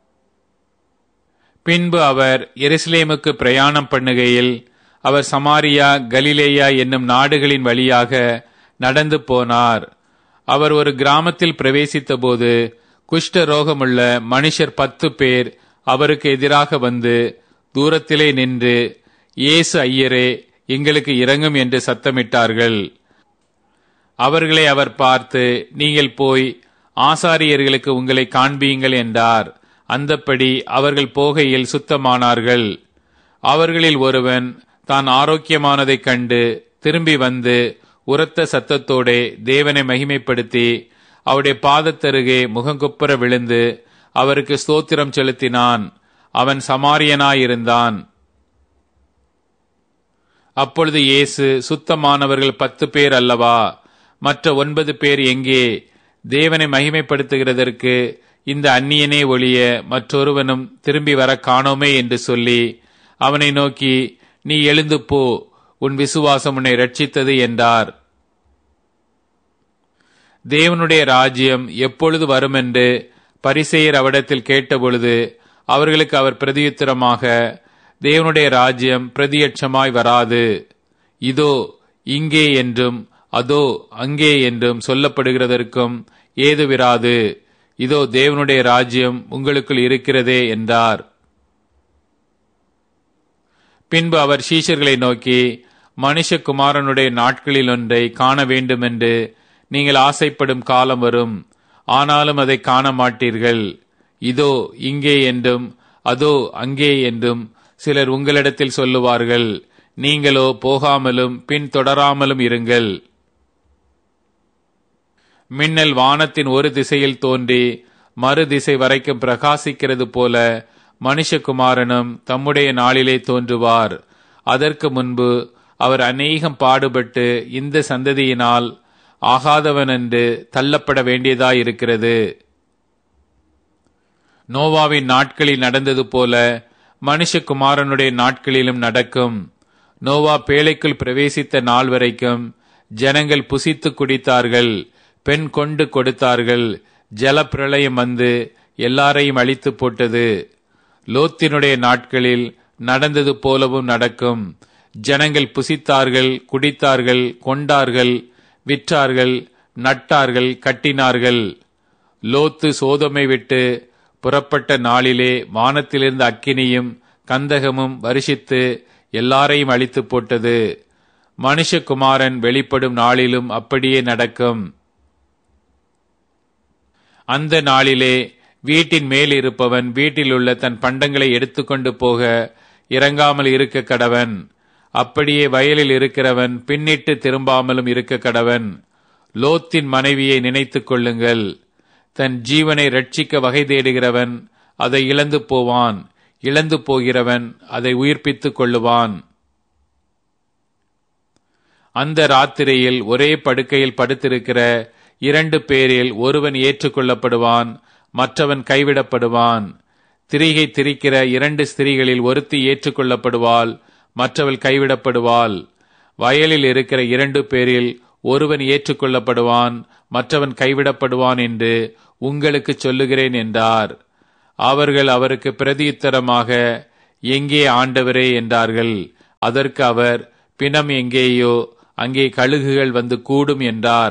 பின்பு அவர் எருசலேமுக்கு பிரயாணம் பண்ணுகையில் அவர் சமாரியா, கலிலேயா என்னும் நாடுகளின் வழியாக நடந்து போனார். அவர் ஒரு கிராமத்தில் பிரவேசித்த போது குஷ்ட ரோகமுள்ள மனுஷர் பத்து பேர் அவருக்கு எதிராக வந்து தூரத்திலே நின்று, இயேசு ஐயரே, எங்களுக்கு இரங்கும் என்று சத்தமிட்டார்கள். அவர்களை அவர் பார்த்து, நீங்கள் போய் ஆசாரியர்களுக்கு உங்களை காண்பியுங்கள் என்றார். அந்தப்படி அவர்கள் போகையில் சுத்தமானார்கள். அவர்களில் ஒருவன் தான் ஆரோக்கியமானதைக் கண்டு திரும்பி வந்து உரத்த சத்தத்தோடே தேவனை மகிமைப்படுத்தி அவருடைய பாதத்தருகே முகங்குப்புற விழுந்து அவருக்கு ஸ்தோத்திரம் செலுத்தினான். அவன் சமாரியனாயிருந்தான். அப்பொழுது இயேசு, சுத்தமானவர்கள் பத்து பேர் அல்லவா? மற்ற ஒன்பது பேர் எங்கே? தேவனை மகிமைப்படுத்துகிறதற்கு இந்த அந்நியனே ஒழிய மற்றொருவனும் திரும்பி வர காணோமே என்று சொல்லி அவனை நோக்கி, நீ எழுந்து போ, உன் விசுவாசம் உன்னை ரட்சித்தது என்றார். தேவனுடைய ராஜ்யம் எப்பொழுது வருமென்று பரிசேயர் அவரிடத்தில் கேட்டபொழுது அவர்களுக்கு அவர் பிரதியுத்தரமாக, தேவனுடைய ராஜ்யம் பிரதியட்சமாய் வராது. இதோ இங்கே என்றும் அதோ அங்கே என்றும் சொல்லப்படுகிறதற்கும் ஏதுவிராது. இதோ தேவனுடைய ராஜ்யம் உங்களுக்குள் இருக்கிறதே என்றார். பின்பு அவர் சீஷர்களை நோக்கி, மனுஷகுமாரனுடைய நாட்களில் ஒன்றை காண வேண்டுமென்று நீங்கள் ஆசைப்படும் காலம் வரும், ஆனாலும் அதை காண மாட்டீர்கள். இதோ இங்கே என்றும் அதோ அங்கே என்றும் சிலர் உங்களிடத்தில் சொல்லுவார்கள். நீங்களோ போகாமலும் பின் தொடராமலும் இருங்கள். மின்னல் வானத்தின் ஒரு திசையில் தோன்றி மறு திசை வரைக்கும் பிரகாசிக்கிறது போல மனுஷகுமாரனும் தம்முடைய நாளிலே தோன்றுவார். அதற்கு முன்பு அவர் அநேகம் பாடுபட்டு இந்த சந்ததியினால் ஆகாதவன் என்று தள்ளப்பட வேண்டியதாயிருக்கிறது. நோவாவின் நாட்களில் நடந்தது போல மனுஷகுமாரனுடைய நாட்களிலும் நடக்கும். நோவா பேழைக்குள் பிரவேசித்த நாள் வரைக்கும் ஜனங்கள் புசித்து குடித்தார்கள், பெண் கொண்டு கொடுத்தார்கள். ஜல பிரளயம் வந்து எல்லாரையும் அழித்து போட்டது. லோத்தினுடைய நாட்களில் நடந்தது போலவும் நடக்கும். ஜனங்கள் புசித்தார்கள், குடித்தார்கள், கொண்டார்கள், விற்றார்கள், நட்டார்கள், கட்டினார்கள். லோத்து சோதோமை விட்டு புறப்பட்ட நாளிலே வானத்திலிருந்து அக்கினியும் கந்தகமும் வருஷித்து எல்லாரையும் அழித்து போட்டது. மனுஷகுமாரன் வெளிப்படும் நாளிலும் அப்படியே நடக்கும். அந்த நாளிலே வீட்டின் மேல் இருப்பவன் வீட்டில் உள்ள தன் பண்டங்களை எடுத்துக்கொண்டு போக இறங்காமல் இருக்க கடவன். அப்படியே வயலில் இருக்கிறவன் பின்னிட்டு திரும்பாமலும் இருக்க கடவன். லோத்தின் மனைவியை நினைத்துக் கொள்ளுங்கள். தன் ஜீவனை ரட்சிக்க வகை தேடுகிறவன் அதை இழந்து போவான், இழந்து போகிறவன் அதை உயிர்ப்பித்துக் கொள்ளுவான். அந்த ராத்திரியில் ஒரே படுக்கையில் படுத்திருக்கிற இரண்டு பேரில் ஒருவன் ஏற்றுக்கொள்ளப்படுவான், மற்றவன் கைவிடப்படுவான். திரிகை திரிக்கிற இரண்டு ஸ்திரீகளில் ஒருத்தி ஏற்றுக்கொள்ளப்படுவாள், மற்றவள் கைவிடப்படுவாள். வயலில் இருக்கிற இரண்டு பேரில் ஒருவன் ஏற்றுக்கொள்ளப்படுவான், மற்றவன் கைவிடப்படுவான் என்று உங்களுக்கு சொல்லுகிறேன் என்றார். அவர்கள் அவருக்கு பிரதியுத்தரமாக, எங்கே ஆண்டவரே என்றார்கள். அதற்கு அவர், பிணம் எங்கேயோ அங்கே கழுகுகள் வந்து கூடும் என்றார்.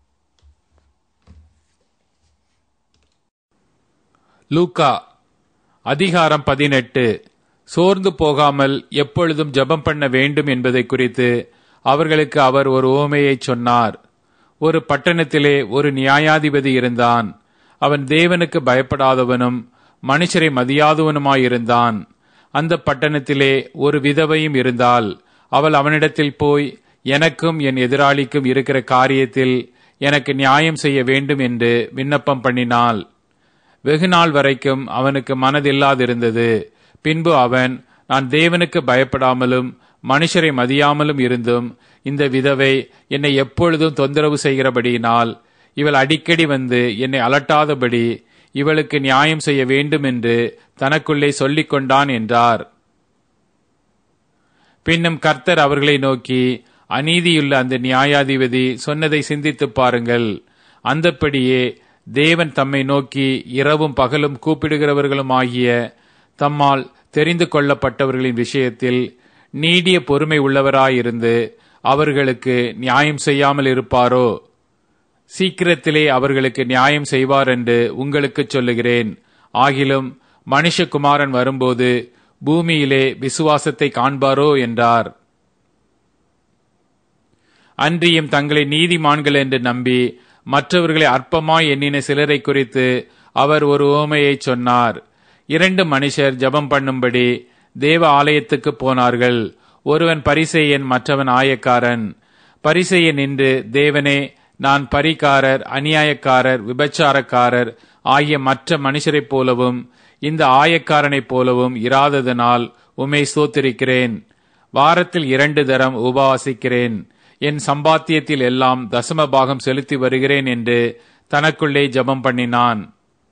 லூக்கா அதிகாரம் பதினெட்டு. சோர்ந்து போகாமல் எப்பொழுதும் ஜெபம் பண்ண வேண்டும் என்பதை குறித்து அவர்களுக்கு அவர் ஒரு உவமையை சொன்னார். ஒரு பட்டணத்திலே ஒரு நியாயாதிபதி இருந்தான். அவன் தேவனுக்கு பயப்படாதவனும் மனுஷரை மதியாதவனுமாயிருந்தான். அந்த பட்டணத்திலே ஒரு விதவையும் இருந்தாள். அவள் அவனிடத்தில் போய், எனக்கும் என் எதிராளிக்கும் இருக்கிற காரியத்தில் எனக்கு நியாயம் செய்ய வேண்டும் என்று விண்ணப்பம் பண்ணினாள். வெகு நாள் வரைக்கும் அவனுக்கு மனதில்லாதிருந்தது. பின்பு அவன், நான் தேவனுக்கு பயப்படாமலும் மனுஷரை மதியாமலும் இருந்தும் இந்த விதவை என்னை எப்பொழுதும் தொந்தரவு செய்கிறபடியினால் இவள் அடிக்கடி வந்து என்னை அலட்டாதபடி இவளுக்கு நியாயம் செய்ய வேண்டும் என்று தனக்குள்ளே சொல்லிக் கொண்டான் என்றார். பின்னும் கர்த்தர் அவர்களை நோக்கி, அநீதியுள்ள அந்த நியாயாதிபதி சொன்னதை சிந்தித்து பாருங்கள். அந்தப்படியே தேவன் தம்மை நோக்கி இரவும் பகலும் கூப்பிடுகிறவர்களும் ஆகிய தம்மால் தெரிந்து கொள்ளப்பட்டவர்களின் விஷயத்தில் நீடிய பொறுமை உள்ளவராயிருந்து அவர்களுக்கு நியாயம் செய்யாமல் இருப்பாரோ? சீக்கிரத்திலே அவர்களுக்கு நியாயம் செய்வார் என்று உங்களுக்கு சொல்லுகிறேன். ஆகிலும் மனுஷகுமாரன் வரும்போது பூமியிலே விசுவாசத்தை காண்பாரோ என்றார். அன்றியும் தங்களை நீதிமான்கள் என்று நம்பி மற்றவர்களை அற்பமாய் எண்ணின சிலரை குறித்து அவர் ஒரு உவமையை சொன்னார். இரண்டு மனுஷர் ஜெபம் பண்ணும்படி தேவ ஆலயத்துக்கு போனார்கள். ஒருவன் பரிசேயன், மற்றவன் ஆயக்காரன். பரிசேயன் நின்று, தேவனே, நான் பரிகாரர், அநியாயக்காரர், விபச்சாரக்காரர் ஆகிய மற்ற மனுஷரைப் போலவும் இந்த ஆயக்காரனைப் போலவும் இராததனால் உம்மை ஸ்தோத்திரிக்கிறேன். வாரத்தில் இரண்டு தரம் உபவாசிக்கிறேன். என் சம்பாத்தியத்தில் எல்லாம் தசம பாகம் செலுத்தி வருகிறேன் என்று தனக்குள்ளே ஜெபம் பண்ணினான்.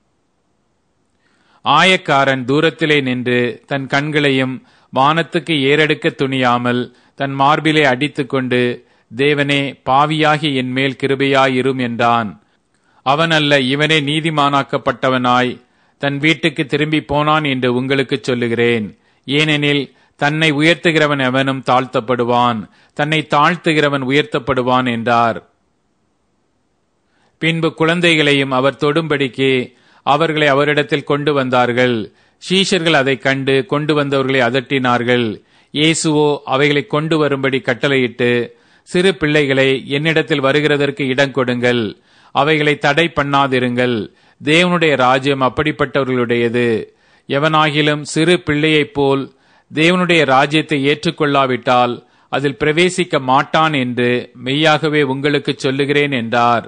ஆயக்காரன் தூரத்திலே நின்று தன் கண்களையும் வானத்துக்கு ஏறெடுக்க துணியாமல் தன் மார்பிலே அடித்துக் கொண்டு, தேவனே, பாவியாகி என் மேல் கிருபையாயிரும் என்றான். அவன் அல்ல, இவனே நீதிமானாக்கப்பட்டவனாய் தன் வீட்டுக்கு திரும்பி போனான் என்று உங்களுக்கு சொல்லுகிறேன். ஏனெனில் தன்னை உயர்த்துகிறவன் எவனும் தாழ்த்தப்படுவான், தன்னை தாழ்த்துகிறவன் உயர்த்தப்படுவான் என்றார். பின்பு குழந்தைகளையும் அவர் தொடும்படிக்கு அவர்களை அவரிடத்தில் கொண்டு வந்தார்கள். சீஷர்கள் அதை கண்டு கொண்டு வந்தவர்களை அதட்டினார்கள். இயேசுவோ அவைகளை கொண்டு வரும்படி கட்டளையிட்டு, சிறு பிள்ளைகளை என்னிடத்தில் வருகிறதற்கு இடம் கொடுங்கள், அவைகளை தடை பண்ணாதிருங்கள், தேவனுடைய ராஜ்யம் அப்படிப்பட்டவர்களுடையது. எவனாகிலும் சிறு பிள்ளையைப் போல் தேவனுடைய ராஜ்யத்தை ஏற்றுக்கொள்ளாவிட்டால் அதில் பிரவேசிக்க மாட்டான் என்று மெய்யாகவே உங்களுக்கு சொல்லுகிறேன் என்றார்.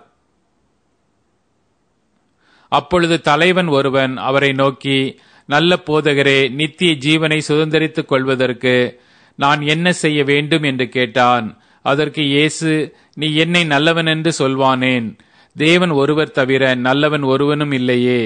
அப்பொழுது தலைவன் ஒருவன் அவரை நோக்கி, நல்ல போதகரே, நித்திய ஜீவனை சுதந்தரித்துக் கொள்வதற்கு நான் என்ன செய்ய வேண்டும் என்று கேட்டான். அதற்கு இயேசு, நீ என்னை நல்லவன் என்று சொல்வானேன்? தேவன் ஒருவர் தவிர நல்லவன் ஒருவனும் இல்லையே.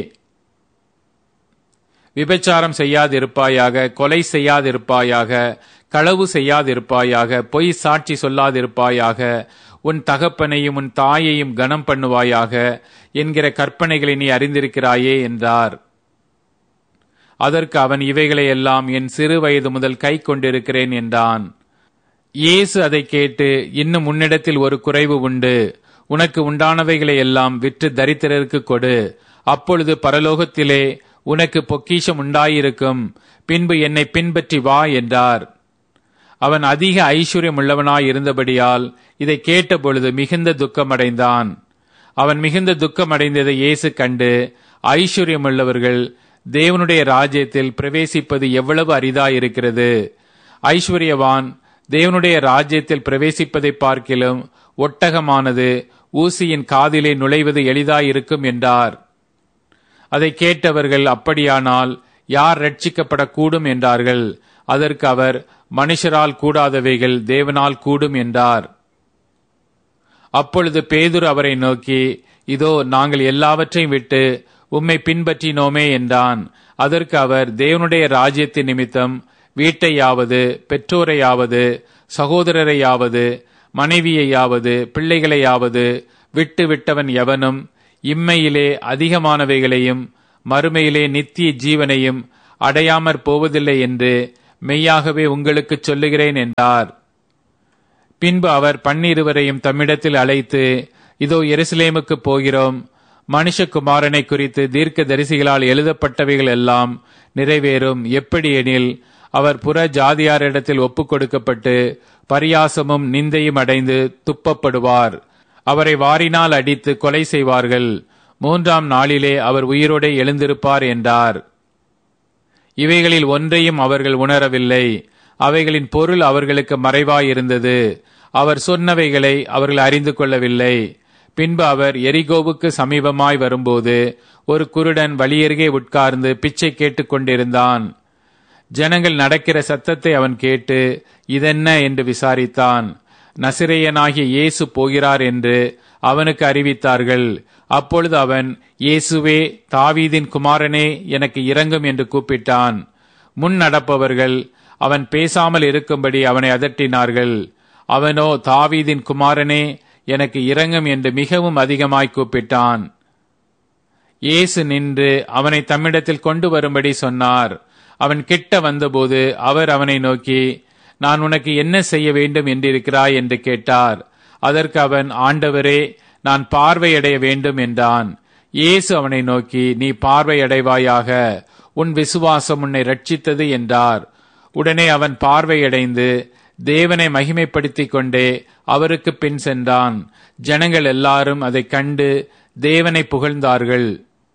விபச்சாரம் செய்யாதிருப்பாயாக, கொலை செய்யாதிருப்பாயாக, களவு செய்யாதிருப்பாயாக, பொய் சாட்சி சொல்லாதிருப்பாயாக, உன் தகப்பனையும் உன் தாயையும் கனம் பண்ணுவாயாக என்கிற கற்பனைகளை நீ அறிந்திருக்கிறாயே என்றார். அதற்கு அவன், இவைகளை எல்லாம் என் சிறு வயது முதல் கை கொண்டிருக்கிறேன் என்றான். இயேசு அதை கேட்டு, இன்னும் உன்னிடத்தில் ஒரு குறைவு உண்டு. உனக்கு உண்டானவைகளை எல்லாம் விற்று தரித்திரருக்கு கொடு, அப்பொழுது பரலோகத்திலே உனக்கு பொக்கிஷம் உண்டாயிருக்கும். பின்பு என்னை பின்பற்றி வா என்றார். அவன் அதிக ஐஸ்வர்யம் உள்ளவனாய் இருந்தபடியால் இதை கேட்டபொழுது மிகுந்த துக்கமடைந்தான். அவன் மிகுந்த துக்கமடைந்ததை இயேசு கண்டு, ஐஸ்வர்யமுள்ளவர்கள் தேவனுடைய ராஜ்யத்தில் பிரவேசிப்பது எவ்வளவு அரிதாயிருக்கிறது. ஐஸ்வர்யவான் தேவனுடைய ராஜ்யத்தில் பிரவேசிப்பதை பார்க்கிலும் ஒட்டகமானது ஊசியின் காதிலே நுழைவது எளிதாயிருக்கும் என்றார். அதை கேட்டவர்கள், அப்படியானால் யார் ரட்சிக்கப்படக்கூடும் என்றார்கள். அதற்கு அவர், மனுஷரால் கூடாதவைகள் தேவனால் கூடும் என்றார். அப்பொழுது பேதுரு அவரை நோக்கி, இதோ நாங்கள் எல்லாவற்றையும் விட்டு உம்மை பின்பற்றினோமே என்றான். அதற்கு அவர், தேவனுடைய ராஜ்யத்தின் நிமித்தம் வீட்டையாவது, பெற்றோரையாவது, சகோதரரையாவது, மனைவியையாவது, பிள்ளைகளையாவது விட்டு விட்டவன் எவனும் இம்மையிலே அதிகமானவைகளையும் மறுமையிலே நித்திய ஜீவனையும் அடையாமற் போவதில்லை என்று மெய்யாகவே உங்களுக்கு சொல்லுகிறேன் என்றார். பின்பு அவர் பன்னிருவரையும் தம்மிடத்தில் அழைத்து, இதோ எருசலேமுக்கு போகிறோம், மனுஷகுமாரனை குறித்து தீர்க்க தரிசிகளால் எழுதப்பட்டவைகள் எல்லாம் நிறைவேறும். எப்படி எனில், அவர் புற ஜாதியாரிடத்தில் ஒப்புக் கொடுக்கப்பட்டு பரியாசமும் நிந்தையும் அடைந்து துப்பப்படுவார். அவரை வாரினால் அடித்து கொலை செய்வார்கள். மூன்றாம் நாளிலே அவர் உயிரோடே எழுந்திருப்பார் என்றார். இவைகளில் ஒன்றையும் அவர்கள் உணரவில்லை. அவைகளின் பொருள் அவர்களுக்கு மறைவாயிருந்தது. அவர் சொன்னவைகளை அவர்கள் அறிந்து கொள்ளவில்லை. பின்பு அவர் எரிகோவுக்கு சமீபமாய் வரும்போது ஒரு குருடன் வழியருகே உட்கார்ந்து பிச்சை கேட்டுக் கொண்டிருந்தான். ஜனங்கள் நடக்கிற சத்தத்தை அவன் கேட்டு இதென்ன என்று விசாரித்தான். நசிரேயனாகிய இயேசு போகிறார் என்று அவனுக்கு அறிவித்தார்கள். அப்பொழுது அவன், இயேசுவே, தாவீதின் குமாரனே, எனக்கு இரங்கும் என்று கூப்பிட்டான். முன் நடப்பவர்கள் அவன் பேசாமல் இருக்கும்படி அவனை அதட்டினார்கள். அவனோ, தாவீதின் குமாரனே, எனக்கு இரங்கும் என்று மிகவும் அதிகமாய் கூப்பிட்டான். இயேசு நின்று அவனை தம்மிடத்தில் கொண்டு வரும்படி சொன்னார். அவன் கிட்ட வந்தபோது அவர் அவனை நோக்கி, நான் உனக்கு என்ன செய்ய வேண்டும் என்றிருக்கிறாய் என்று கேட்டார். அதற்கு அவன், ஆண்டவரே, நான் பார்வையடைய வேண்டும் என்றான். இயேசு அவனை நோக்கி, நீ பார்வையடைவாயாக, உன் விசுவாசம் உன்னை ரட்சித்தது என்றார். உடனே அவன் பார்வையடைந்து தேவனை மகிமைப்படுத்திக் கொண்டே அவருக்கு பின் சென்றான். ஜனங்கள் எல்லாரும் அதை கண்டு தேவனை புகழ்ந்தார்கள்.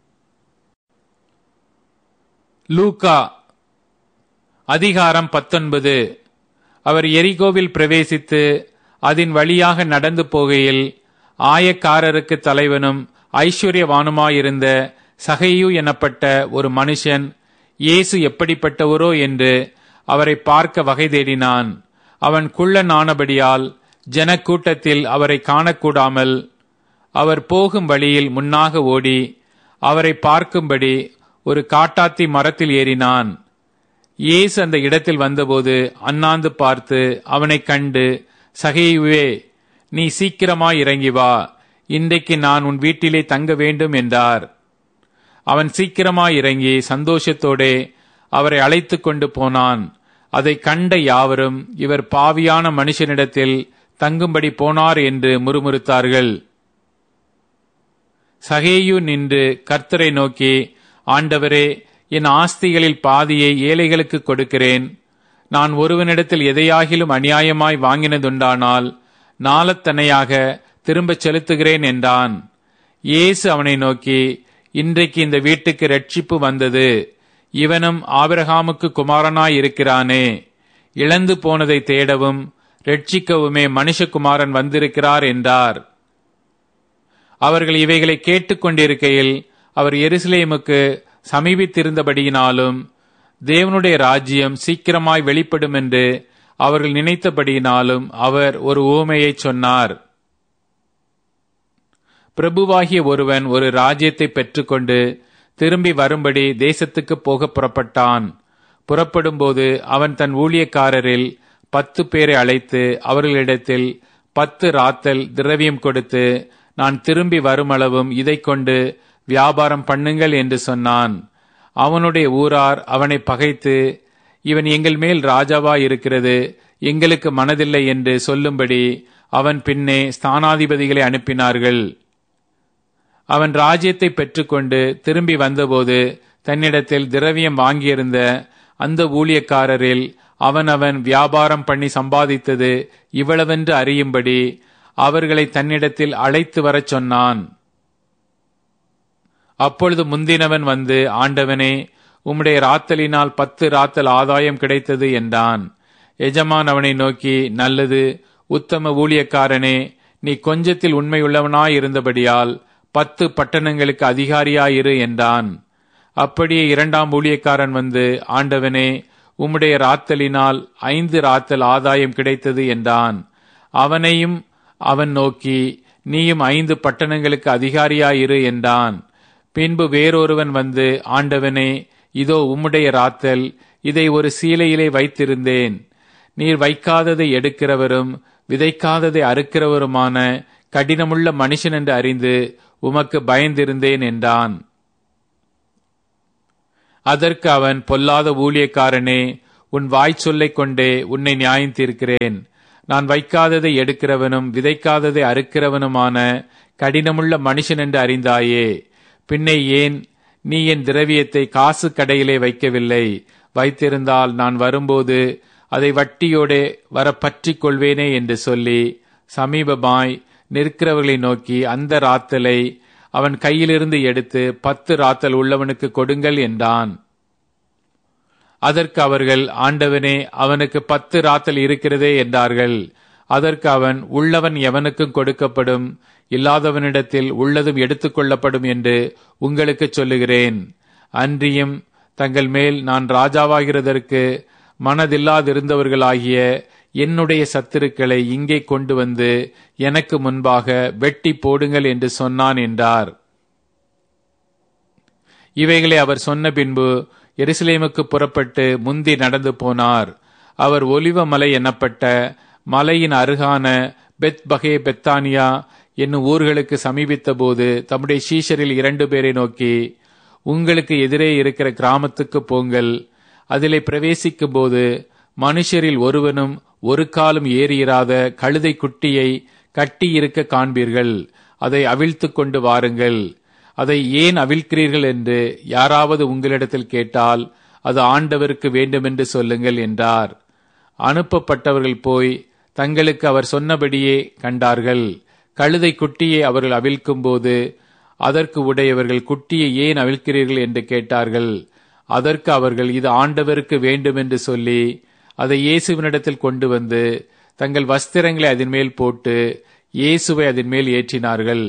லூக்கா அதிகாரம் பத்தொன்பது. அவர் எரிகோவில் பிரவேசித்து அதன் வழியாக நடந்து போகையில் ஆயக்காரருக்கு தலைவனும் ஐஸ்வர்யவானுமாயிருந்த சகையு எனப்பட்ட ஒரு மனுஷன் இயேசு எப்படிப்பட்டவரோ என்று அவரை பார்க்க வகை தேடினான். அவன் குள்ளனானபடியால் ஜனக்கூட்டத்தில் அவரை காணக்கூடாமல் அவர் போகும் வழியில் முன்னாக ஓடி அவரை பார்க்கும்படி ஒரு காட்டாத்தி மரத்தில் ஏறினான். இயேசு அந்த இடத்தில் வந்தபோது அண்ணாந்து பார்த்து அவனை கண்டு, சகையுவே, நீ சீக்கிரமாய் இறங்கி வா, இன்றைக்கு நான் உன் வீட்டிலே தங்க வேண்டும் என்றார். அவன் சீக்கிரமாய் இறங்கி சந்தோஷத்தோடே அவரை அழைத்து கொண்டு போனான். அதை கண்ட யாவரும், இவர் பாவியான மனுஷனிடத்தில் தங்கும்படி போனார் என்று முறுமுறுத்தார்கள். சகேயு நின்று கர்த்தரை நோக்கி, ஆண்டவரே, என் ஆஸ்திகளில் பாதியை ஏழைகளுக்கு கொடுக்கிறேன். நான் ஒருவனிடத்தில் எதையாகிலும் அநியாயமாய் வாங்கினதுண்டானால் நாளத்தனையாக திரும்பச் செலுத்துகிறேன் என்றான். இயேசு அவனை நோக்கி, இன்றைக்கு இந்த வீட்டுக்கு ரட்சிப்பு வந்தது. இவனும் ஆபிரகாமுக்கு குமாரனாய் இருக்கிறானே. இழந்து போனதை தேடவும் ரட்சிக்கவுமே மனுஷகுமாரன் வந்திருக்கிறார் என்றார். அவர்கள் இவைகளை கேட்டுக்கொண்டிருக்கையில் அவர் எருசலேமுக்கு சமீபித்திருந்தபடியினாலும் தேவனுடைய ராஜ்யம் சீக்கிரமாய் வெளிப்படும் என்று அவர்கள் நினைத்தபடியினாலும் அவர் ஒரு உவமையை சொன்னார். பிரபுவாகிய ஒருவன் ஒரு ராஜ்யத்தை பெற்றுக்கொண்டு திரும்பி வரும்படி தேசத்துக்கு போக புறப்பட்டான். புறப்படும்போது அவன் தன் ஊழியக்காரரில் பத்து பேரை அழைத்து அவர்களிடத்தில் பத்து ராத்தல் திரவியம் கொடுத்து, நான் திரும்பி வருமளவும் இதை கொண்டு வியாபாரம் பண்ணுங்கள் என்று சொன்னான். அவனுடைய ஊரார் அவனை பகைத்து, இவன் எங்கள் மேல் ராஜாவாய் இருக்கிறது எங்களுக்கு மனதில்லை என்று சொல்லும்படி அவன் பின்னே ஸ்தானாதிபதிகளை அனுப்பினார்கள். அவன் ராஜ்யத்தை பெற்றுக்கொண்டு திரும்பி வந்தபோது தன்னிடத்தில் திரவியம் வாங்கியிருந்த அந்த ஊழியக்காரரில் அவன் அவன் வியாபாரம் பண்ணி சம்பாதித்தது இவ்வளவென்று அறியும்படி அவர்களை தன்னிடத்தில் அழைத்து வரச் சொன்னான். அப்பொழுது முந்தினவன் வந்து, ஆண்டவனே, உம்முடைய ராத்தலினால் பத்து ராத்தல் ஆதாயம் கிடைத்தது என்றான். எஜமான் அவனை நோக்கி, நல்லது, உத்தம ஊழியக்காரனே, நீ கொஞ்சத்தில் உண்மையுள்ளவனாயிருந்தபடியால் பத்து பட்டணங்களுக்கு அதிகாரியாயிரு என்றான். அப்படியே இரண்டாம் ஊழியக்காரன் வந்து, ஆண்டவனே, உம்முடைய ராத்தலினால் ஐந்து ராத்தல் ஆதாயம் கிடைத்தது என்றான். அவனையும் அவன் நோக்கி, நீயும் ஐந்து பட்டணங்களுக்கு அதிகாரியாயிரு என்றான். பின்பு வேறொருவன் வந்து, ஆண்டவனே, இதோ உம்முடைய ராத்தல், இதை ஒரு சீலையிலே வைத்திருந்தேன். நீர் வைக்காததை எடுக்கிறவரும் விதைக்காததை அறுக்கிறவருமான கடினமுள்ள மனுஷன் என்று அறிந்து உமக்கு பயந்திருந்தேன் என்றான். அதற்கு அவன், பொல்லாத ஊழியக்காரனே, உன் வாய் சொல்லைக் கொண்டே உன்னை நியாயம் தீர்க்கிறேன். நான் வைக்காததை எடுக்கிறவனும் விதைக்காததை அறுக்கிறவனுமான கடினமுள்ள மனுஷன் என்று அறிந்தாயே. பின்னே ஏன் நீ என் திரவியத்தை காசு கடையிலே வைக்கவில்லை? வைத்திருந்தால் நான் வரும்போது அதை வட்டியோடே வர பற்றிக் கொள்வேனே என்று சொல்லி சமீபமாய் நிற்கிறவர்களை நோக்கி அந்த ராத்தலை அவன் கையிலிருந்து எடுத்து பத்து ராத்தல் உள்ளவனுக்கு கொடுங்கள் என்றான். அதற்கு அவர்கள், ஆண்டவனே, அவனுக்கு பத்து ராத்தல் இருக்கிறதே என்றார்கள். அதற்கு அவன், உள்ளவன் எவனுக்கும் கொடுக்கப்படும், இல்லாதவனிடத்தில் உள்ளதும் எடுத்துக்கொள்ளப்படும் என்று உங்களுக்கு சொல்லுகிறேன். அன்றியும் தங்கள் மேல் நான் ராஜாவாகிறதற்கு மனதில்லாதிருந்தவர்களாகிய என்னுடைய சத்துருக்களை இங்கே கொண்டு வந்து எனக்கு முன்பாக வெட்டி போடுங்கள் என்று சொன்னான் என்றார். இவைகளை அவர் சொன்ன பின்பு எருசலேமுக்கு புறப்பட்டு முந்தி நடந்து போனார். அவர் ஒலிவ மலை எனப்பட்ட மலையின் அருகான பெத்பகே பெத்தானியா என்னும் ஊர்களுக்கு சமீபித்த போது தம்முடைய சீஷரில் இரண்டு பேரை நோக்கி, உங்களுக்கு எதிரே இருக்கிற கிராமத்துக்கு போங்கள். அதிலே பிரவேசிக்கும் போது மனுஷரில் ஒருவனும் ஒரு காலும் ஏறியிராத கழுதை குட்டியை கட்டி இருக்க காண்பீர்கள். அதை அவிழ்த்து கொண்டு வாருங்கள். அதை ஏன் அவிழ்க்கிறீர்கள் என்று யாராவது உங்களிடத்தில் கேட்டால் அது ஆண்டவருக்கு வேண்டுமென்று சொல்லுங்கள் என்றார். அனுப்பப்பட்டவர்கள் போய் தங்களுக்கு அவர் சொன்னபடியே கண்டார்கள். கழுதை குட்டியை அவர்கள் அவிழ்க்கும் போது அதற்கு உடையவர்கள், குட்டியை ஏன் அவிழ்க்கிறீர்கள் என்று கேட்டார்கள். அதற்கு அவர்கள், இது ஆண்டவருக்கு வேண்டுமென்று சொல்லி அதை இயேசுவினிடத்தில் கொண்டு வந்து தங்கள் வஸ்திரங்களை அதன் மேல் போட்டு இயேசுவை அதன் மேல் ஏற்றினார்கள்.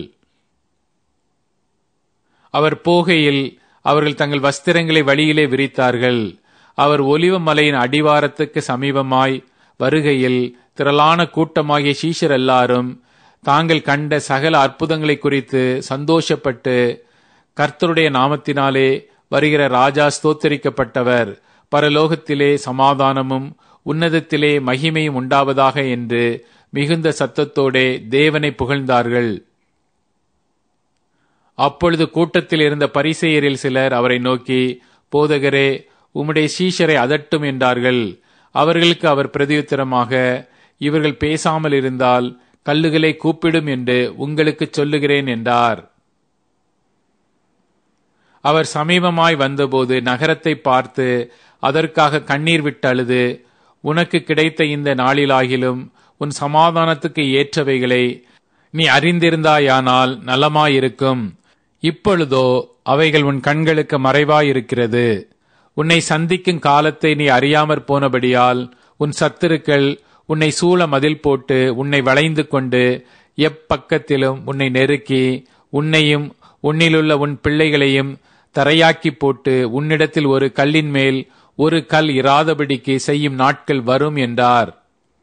அவர் போகையில் அவர்கள் தங்கள் வஸ்திரங்களை வழியிலே விரித்தார்கள். அவர் ஒலிவ மலையின் அடிவாரத்துக்கு சமீபமாய் வருகையில் திரளான கூட்டமாகிய சீஷர் எல்லாரும் தாங்கள் கண்ட சகல அற்புதங்களை குறித்து சந்தோஷப்பட்டு, கர்த்தருடைய நாமத்தினாலே வருகிற ராஜா ஸ்தோத்தரிக்கப்பட்டவர், பரலோகத்திலே சமாதானமும் உன்னதத்திலே மகிமையும் உண்டாவதாக என்று மிகுந்த சத்தத்தோடே தேவனை புகழ்ந்தார்கள். அப்பொழுது கூட்டத்தில் இருந்த பரிசேயரில் சிலர் அவரை நோக்கி, போதகரே, உம்முடைய சீஷரை அதட்டும் என்றார்கள். அவர்களுக்கு அவர் பிரதியுத்தரமாக, இவர்கள் பேசாமல் இருந்தால் கல்லுகளை கூப்பிடும் என்று உங்களுக்கு சொல்லுகிறேன் என்றார். அவர் சமீபமாய் வந்தபோது நகரத்தை பார்த்து அதற்காக கண்ணீர் விட்டு அழுது, உனக்கு கிடைத்த இந்த நாளிலாகிலும் உன் சமாதானத்துக்கு ஏற்றவைகளை நீ அறிந்திருந்தாயானால் நலமாயிருக்கும். இப்பொழுதோ அவைகள் உன் கண்களுக்கு மறைவாயிருக்கிறது. உன்னை சந்திக்கும் காலத்தை நீ அறியாமற் போனபடியால் உன் சத்துருக்கள் உன்னை சூழ மதில் போட்டு உன்னை வளைந்து கொண்டு எப்பக்கத்திலும் உன்னை நெருக்கி உன்னையும் உன்னிலுள்ள உன் பிள்ளைகளையும் தரையாக்கி போட்டு உன்னிடத்தில் ஒரு கல்லின் மேல் ஒரு கல் இராதபடிக்கு செய்யும் நாட்கள் வரும் என்றார்.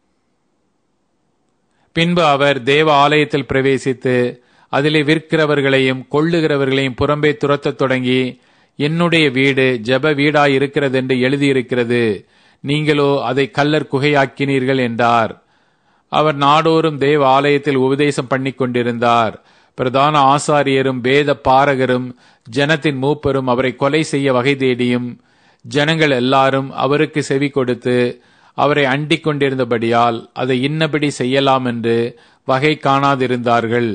பின்பு அவர் தேவ ஆலயத்தில் பிரவேசித்து அதிலே விற்கிறவர்களையும் கொள்ளுகிறவர்களையும் புறம்பே துரத்தத் தொடங்கி, என்னுடைய வீடு ஜெப வீடாயிருக்கிறது என்று எழுதியிருக்கிறது, நீங்களோ அதை கல்லர் குகையாக்கினீர்கள் என்றார். அவர் நாடோறும் தேவ ஆலயத்தில் உபதேசம் பண்ணி கொண்டிருந்தார். பிரதான ஆசாரியரும் வேத பாரகரும் ஜனத்தின் மூப்பரும் அவரை கொலை செய்ய வகை தேடியும் ஜனங்கள் எல்லாரும் அவருக்கு செவி கொடுத்து அவரை அண்டிக் கொண்டிருந்தபடியால் அதை இன்னபடி செய்யலாம் என்று வகை காணாதிருந்தார்கள்.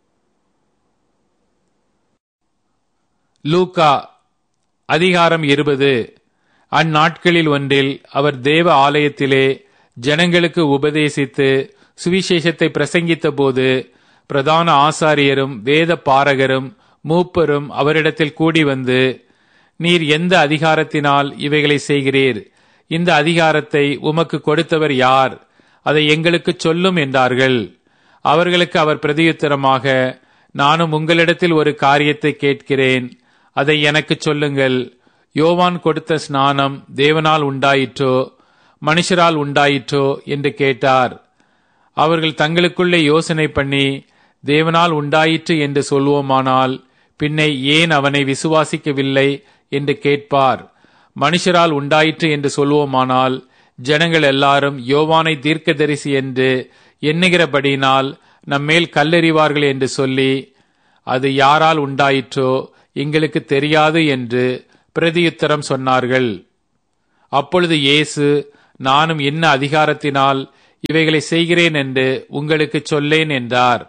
லூக்கா அதிகாரம் இருபது. அந்நாட்களில் ஒன்றில் அவர் தேவ ஆலயத்திலே ஜனங்களுக்கு உபதேசித்து சுவிசேஷத்தை பிரசங்கித்த போது பிரதான ஆசாரியரும் வேத பாரகரும் மூப்பரும் அவரிடத்தில் கூடி வந்து, நீர் எந்த அதிகாரத்தினால் இவைகளை செய்கிறீர்? இந்த அதிகாரத்தை உமக்கு கொடுத்தவர் யார்? அதை எங்களுக்கு சொல்லும் என்றார்கள். அவர்களுக்கு அவர் பிரதியுத்தரமாக, நானும் உங்களிடத்தில் ஒரு காரியத்தை கேட்கிறேன், அதை எனக்கு சொல்லுங்கள். யோவான் கொடுத்த ஸ்நானம் தேவனால் உண்டாயிற்றோ மனுஷரால் உண்டாயிற்றோ என்று கேட்டார். அவர்கள் தங்களுக்குள்ளே யோசனை பண்ணி, தேவனால் உண்டாயிற்று என்று சொல்வோமானால் பின்னை ஏன் அவனை விசுவாசிக்கவில்லை என்று கேட்பார். மனுஷரால் உண்டாயிற்று என்று சொல்வோமானால் ஜனங்கள் எல்லாரும் யோவானை தீர்க்கதரிசி என்று எண்ணுகிறபடியினால் நம்மேல் கல்லெறிவார்கள் என்று சொல்லி, அது யாரால் உண்டாயிற்றோ எங்களுக்கு தெரியாது என்று பிரதியுத்தரம் சொன்னார்கள். அப்பொழுது இயேசு, நானும் என்ன அதிகாரத்தினால் இவைகளை செய்கிறேன் என்று உங்களுக்கு சொல்லேன் என்றார்.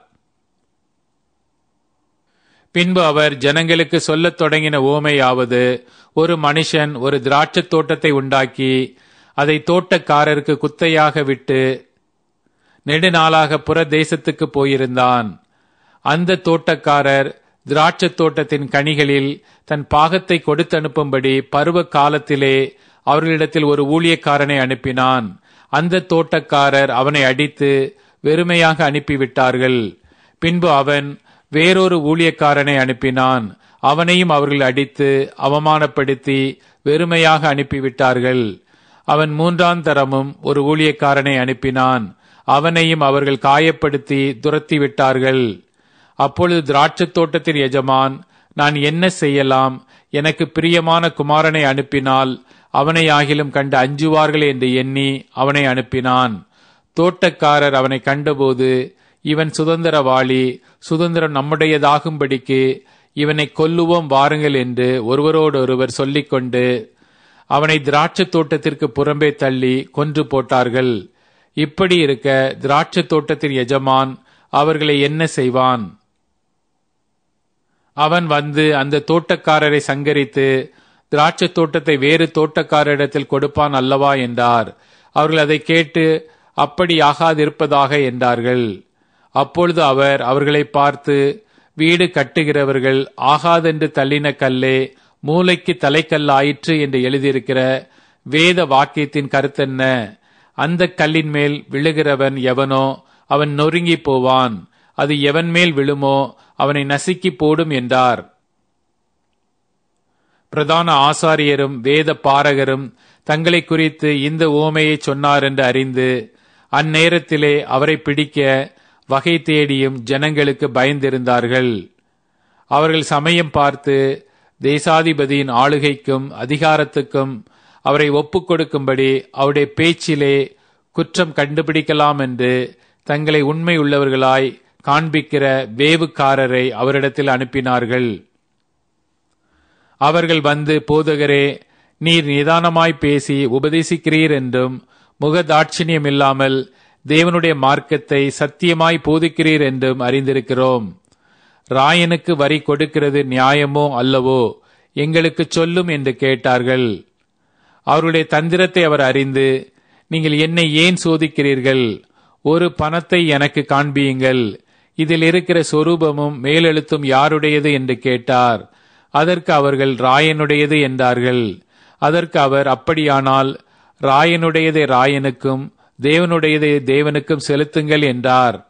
பின்பு அவர் ஜனங்களுக்கு சொல்லத் தொடங்கின உவமையாவது, ஒரு மனுஷன் ஒரு திராட்சைத் தோட்டத்தை உண்டாக்கி அதை தோட்டக்காரருக்கு குத்தையாக விட்டு நெடுநாளாக புற தேசத்துக்கு போயிருந்தான். அந்த தோட்டக்காரர் திராட்சைத் தோட்டத்தின் கனிகளில் தன் பாகத்தை கொடுத்தனுப்பும்படி பருவ காலத்திலே அவர்களிடத்தில் ஒரு ஊழியக்காரனை அனுப்பினான். அந்த தோட்டக்காரர் அவனை அடித்து வெறுமையாக அனுப்பிவிட்டார்கள். பின்பு அவன் வேறொரு ஊழியக்காரனை அனுப்பினான். அவனையும் அவர்கள் அடித்து அவமானப்படுத்தி வெறுமையாக அனுப்பிவிட்டார்கள். அவன் மூன்றாம் தரமும் ஒரு ஊழியக்காரனை அனுப்பினான். அவனையும் அவர்கள் காயப்படுத்தி துரத்தி விட்டார்கள். அப்பொழுது திராட்சைத் தோட்டத்தின் எஜமான், நான் என்ன செய்யலாம்? எனக்கு பிரியமான குமாரனை அனுப்பினால் அவனை ஆகிலும் கண்டு அஞ்சுவார்கள் என்று எண்ணி அவனை அனுப்பினான். தோட்டக்காரர் அவனை கண்டபோது, இவன் சுதந்திரவாளி, சுதந்திரம் நம்முடையதாகும்படிக்கு இவனை கொல்லுவோம் வாருங்கள் என்று ஒருவரோடொருவர் சொல்லிக்கொண்டு அவனை திராட்சைத் தோட்டத்திற்கு புறம்பே தள்ளி கொன்று போட்டார்கள். இப்படி இருக்க திராட்சைத் தோட்டத்தின் எஜமான் அவர்களை என்ன செய்வான்? அவன் வந்து அந்த தோட்டக்காரரை சங்கரித்து திராட்சைத் தோட்டத்தை வேறு தோட்டக்காரரிடத்தில் கொடுப்பான் அல்லவா என்றார். அவர்கள் அதை கேட்டு, அப்படி ஆகாதிருப்பதாக என்றார்கள். அப்பொழுது அவர் அவர்களை பார்த்து, வீடு கட்டுகிறவர்கள் ஆகாதென்று தள்ளின கல்லே மூலைக்கு தலைக்கல்லாயிற்று என்று எழுதியிருக்கிற வேத வாக்கியத்தின் கருத்தென்ன? அந்த கல்லின் மேல் விழுகிறவன் எவனோ அவன் நொறுங்கி போவான். அது எவன் மேல் விழுமோ அவனை நசுக்கி போடும் என்றார். பிரதான ஆசாரியரும் வேத பாரகரும் தங்களை குறித்து இந்த உவமையை சொன்னார் என்று அறிந்து அந்நேரத்திலே அவரை பிடிக்க வகை தேடியும் ஜனங்களுக்கு பயந்திருந்தார்கள். அவர்கள் சமயம் பார்த்து தேசாதிபதியின் ஆளுகைக்கும் அதிகாரத்துக்கும் அவரை ஒப்புக் கொடுக்கும்படி அவருடைய பேச்சிலே குற்றம் கண்டுபிடிக்கலாம் என்று தங்களை உண்மை உள்ளவர்களாய் காண்பிக்கிற வேவுக்காரரை அவரிடத்தில் அனுப்பினார்கள். அவர்கள் வந்து, போதகரே, நீர் நிதானமாய் பேசி உபதேசிக்கிறீர் என்றும் முகதாட்சிணியம் இல்லாமல் தேவனுடைய மார்க்கத்தை சத்தியமாய் போதிக்கிறீர் என்றும் அறிந்திருக்கிறோம். ராயனுக்கு வரி கொடுக்கிறது நியாயமோ அல்லவோ? எங்களுக்கு சொல்லும் என்று கேட்டார்கள். அவருடைய தந்திரத்தை அவர் அறிந்து, நீங்கள் என்னை ஏன் சோதிக்கிறீர்கள்? ஒரு பணத்தை எனக்கு காண்பியுங்கள், இதில் இருக்கிற சொரூபமும் மேலெழுத்தும் யாருடையது என்று கேட்டார். அதற்கு அவர்கள் ராயனுடையது என்றார்கள். அதற்கு அவர், அப்படியானால் ராயனுடையதை ராயனுக்கும் தேவனுடையதை தேவனுக்கும் செலுத்துங்கள் என்றார்.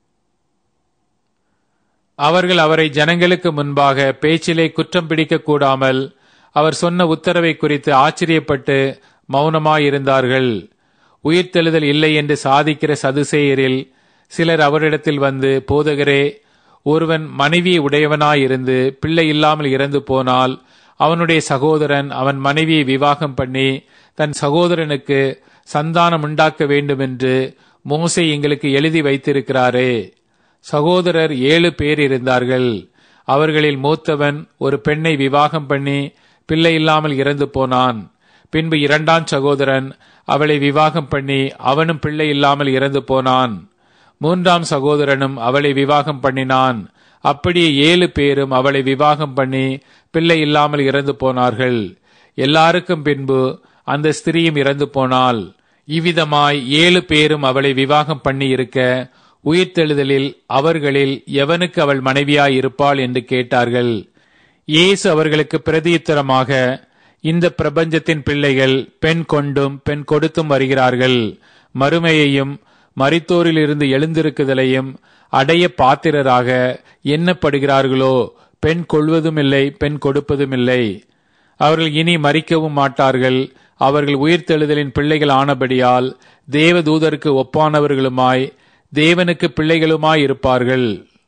அவர்கள் அவரை ஜனங்களுக்கு முன்பாக பேச்சிலே குற்றம் பிடிக்க கூடாமல் அவர் சொன்ன உத்தரவை குறித்து ஆச்சரியப்பட்டு மௌனமாயிருந்தார்கள். உயிர்த்தெழுதல் இல்லை என்று சாதிக்கிற சதுசேயரில் சிலர் அவரிடத்தில் வந்து, போதகரே, ஒருவன் மனைவியை உடையவனாயிருந்து பிள்ளை இல்லாமல் இறந்து போனால் அவனுடைய சகோதரன் அவன் மனைவியை விவாகம் பண்ணி தன் சகோதரனுக்கு சந்தானம் உண்டாக்க வேண்டுமென்று மோசே எங்களுக்கு எழுதி வைத்திருக்கிறாரே. சகோதரர் ஏழு பேர் இருந்தார்கள். அவர்களில் மூத்தவன் ஒரு பெண்ணை விவாகம் பண்ணி பிள்ளை இல்லாமல் இறந்து போனான். பின்பு இரண்டாம் சகோதரன் அவளை விவாகம் பண்ணி அவனும் பிள்ளை இல்லாமல் இறந்து போனான். மூன்றாம் சகோதரனும் அவளை விவாகம் பண்ணினான். அப்படியே ஏழு பேரும் அவளை விவாகம் பண்ணி பிள்ளை இல்லாமல் இறந்து போனார்கள். எல்லாருக்கும் பின்பு அந்த ஸ்திரீயும் இறந்து போனாள். இவ்விதமாய் ஏழு பேரும் அவளை விவாகம் பண்ணி இருக்க உயிர்த்தெழுதலில் அவர்களில் எவனுக்கு அவள் மனைவியாய் இருப்பாள் என்று கேட்டார்கள். இயேசு அவர்களுக்கு பிரதியுத்தரமாக, இந்த பிரபஞ்சத்தின் பிள்ளைகள் பெண் கொண்டும் பெண் கொடுத்தும் வருகிறார்கள். மறுமையையும் மரித்தோரிலிருந்து எழுந்திருக்குதலையும் அடைய பாத்திரராக எண்ணப்படுகிறார்களோ பெண் கொள்வதும் இல்லை, பெண் கொடுப்பதும் இல்லை. அவர்கள் இனி மரிக்கவும் மாட்டார்கள். அவர்கள் உயிர்த்தெழுதலின் பிள்ளைகள் ஆனபடியால் தேவதூதருக்கு ஒப்பானவர்களுமாய் தேவனுக்கு பிள்ளைகளுமாய் இருப்பார்கள்.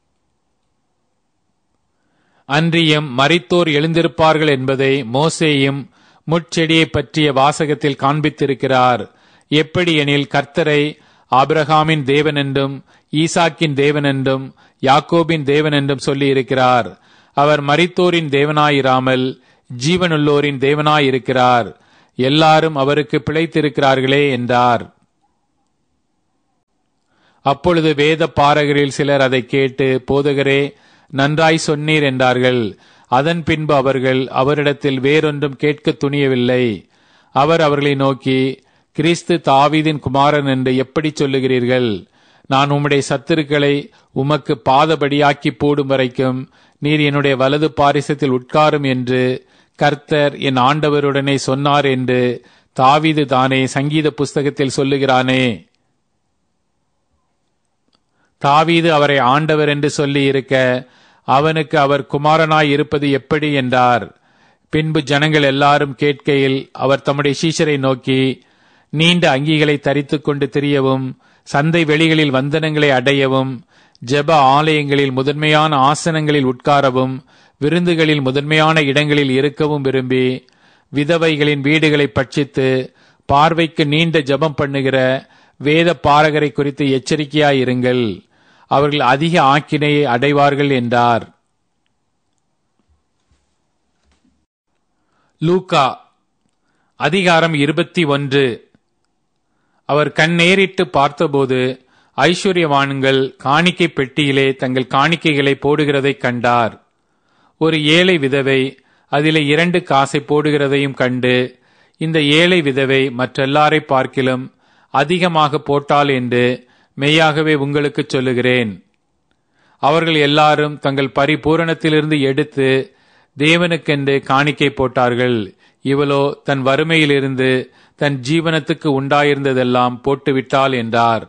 அன்றியும் மரித்தோர் எழுந்திருப்பார்கள் என்பதை மோசேயும் முட்செடியை பற்றிய வாசகத்தில் காண்பித்திருக்கிறார். எப்படி எனில், கர்த்தரை ஆபிரகாமின் தேவன் என்றும் ஈசாக்கின் தேவன் என்றும் யாக்கோபின் தேவன் என்றும் சொல்லி இருக்கிறார். அவர் மரித்தோரின் தேவனாயிராமல் ஜீவனுள்ளோரின் தேவனாயிருக்கிறார். எல்லாரும் அவருக்கு பிழைத்திருக்கிறார்களே என்றார். அப்பொழுது வேத பாரகரில் சிலர் அதை கேட்டு, போதகரே, நன்றாய் சொன்னீர் என்றார்கள். அதன் பின்பு அவர்கள் அவரிடத்தில் வேறொன்றும் கேட்க துணியவில்லை. அவர் அவர்களை நோக்கி, கிறிஸ்து தாவீதின் குமாரன் என்று எப்படி சொல்லுகிறீர்கள்? நான் உம்முடைய சத்துருக்களை உமக்கு பாதபடியாக்கி போடும் வரைக்கும் நீர் என்னுடைய வலது பாரிசத்தில் உட்காரும் என்று கர்த்தர் என் ஆண்டவருடனே சொன்னார் என்று தாவீது தானே சங்கீத புஸ்தகத்தில் சொல்லுகிறானே. தாவீது அவரை ஆண்டவர் என்று சொல்லி இருக்க அவனுக்கு அவர் குமாரனாய் இருப்பது எப்படி என்றார். பின்பு ஜனங்கள் எல்லாரும் கேட்கையில் அவர் தம்முடைய சீஷரை நோக்கி, நீண்ட அங்கிகளை தரித்துக் கொண்டு திரியவும், சந்தை வெளிகளில் வந்தனங்களை அடையவும், ஜெப ஆலயங்களில் முதன்மையான ஆசனங்களில் உட்காரவும், விருந்துகளில் முதன்மையான இடங்களில் இருக்கவும் விரும்பி, விதவைகளின் வீடுகளை பட்சித்து பார்வைக்கு நீண்ட ஜெபம் பண்ணுகிற வேத பாரகரை குறித்து எச்சரிக்கையாயிருங்கள். அவர்கள் அதிக ஆக்கினையை அடைவார்கள் என்றார். லூக்கா அதிகாரம் இருபத்தி ஒன்று. அவர் கண் நேரிட்டு பார்த்தபோது ஐஸ்வர்யவான்கள் காணிக்கை பெட்டியிலே தங்கள் காணிக்கைகளை போடுகிறதைக் கண்டார். ஒரு ஏழை விதவை அதிலே இரண்டு காசை போடுகிறதையும் கண்டு, இந்த ஏழை விதவை மற்றெல்லாரை பார்க்கிலும் அதிகமாக போட்டாள் என்று மெய்யாகவே உங்களுக்கு சொல்லுகிறேன். அவர்கள் எல்லாரும் தங்கள் பரிபூரணத்திலிருந்து எடுத்து தேவனுக்கென்று காணிக்கை போட்டார்கள். இவளோ தன் வறுமையிலிருந்து தன் ஜீவனத்துக்கு உண்டாயிருந்ததெல்லாம் போட்டுவிட்டாள் என்றார்.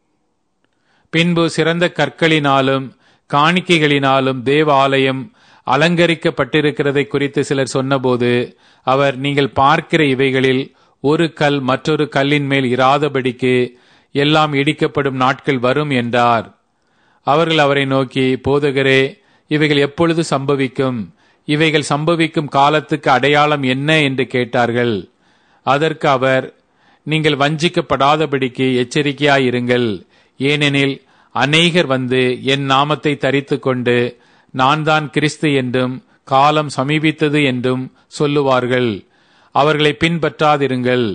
பின்பு சிறந்த கற்களினாலும் காணிக்கைகளினாலும் தேவ ஆலயம் அலங்கரிக்கப்பட்டிருக்கிறதை குறித்து சிலர் சொன்னபோது அவர், நீங்கள் பார்க்கிற இவைகளில் ஒரு கல் மற்றொரு கல்லின் மேல் இராதபடிக்கு எல்லாம் இடிக்கப்படும் நாட்கள் வரும் என்றார். அவர்கள் அவரை நோக்கி, போதகரே, இவைகள் எப்பொழுது சம்பவிக்கும்? இவைகள் சம்பவிக்கும் காலத்துக்கு அடையாளம் என்ன என்று கேட்டார்கள். அதற்கு அவர், நீங்கள் வஞ்சிக்கப்படாதபடிக்கு எச்சரிக்கையாயிருங்கள். ஏனெனில் அநேகர் வந்து என் நாமத்தை தரித்து கொண்டு நான் தான் கிறிஸ்து என்றும் காலம் சமீபித்தது என்றும் சொல்லுவார்கள். அவர்களை பின்பற்றாதிருங்கள்.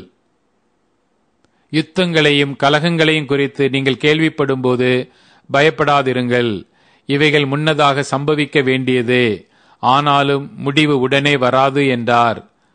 யுத்தங்களையும் கலகங்களையும் குறித்து நீங்கள் கேள்விப்படும் போது பயப்படாதிருங்கள். இவைகள் முன்னதாக சம்பவிக்க வேண்டியதே, ஆனாலும் முடிவு உடனே வராது என்றார்.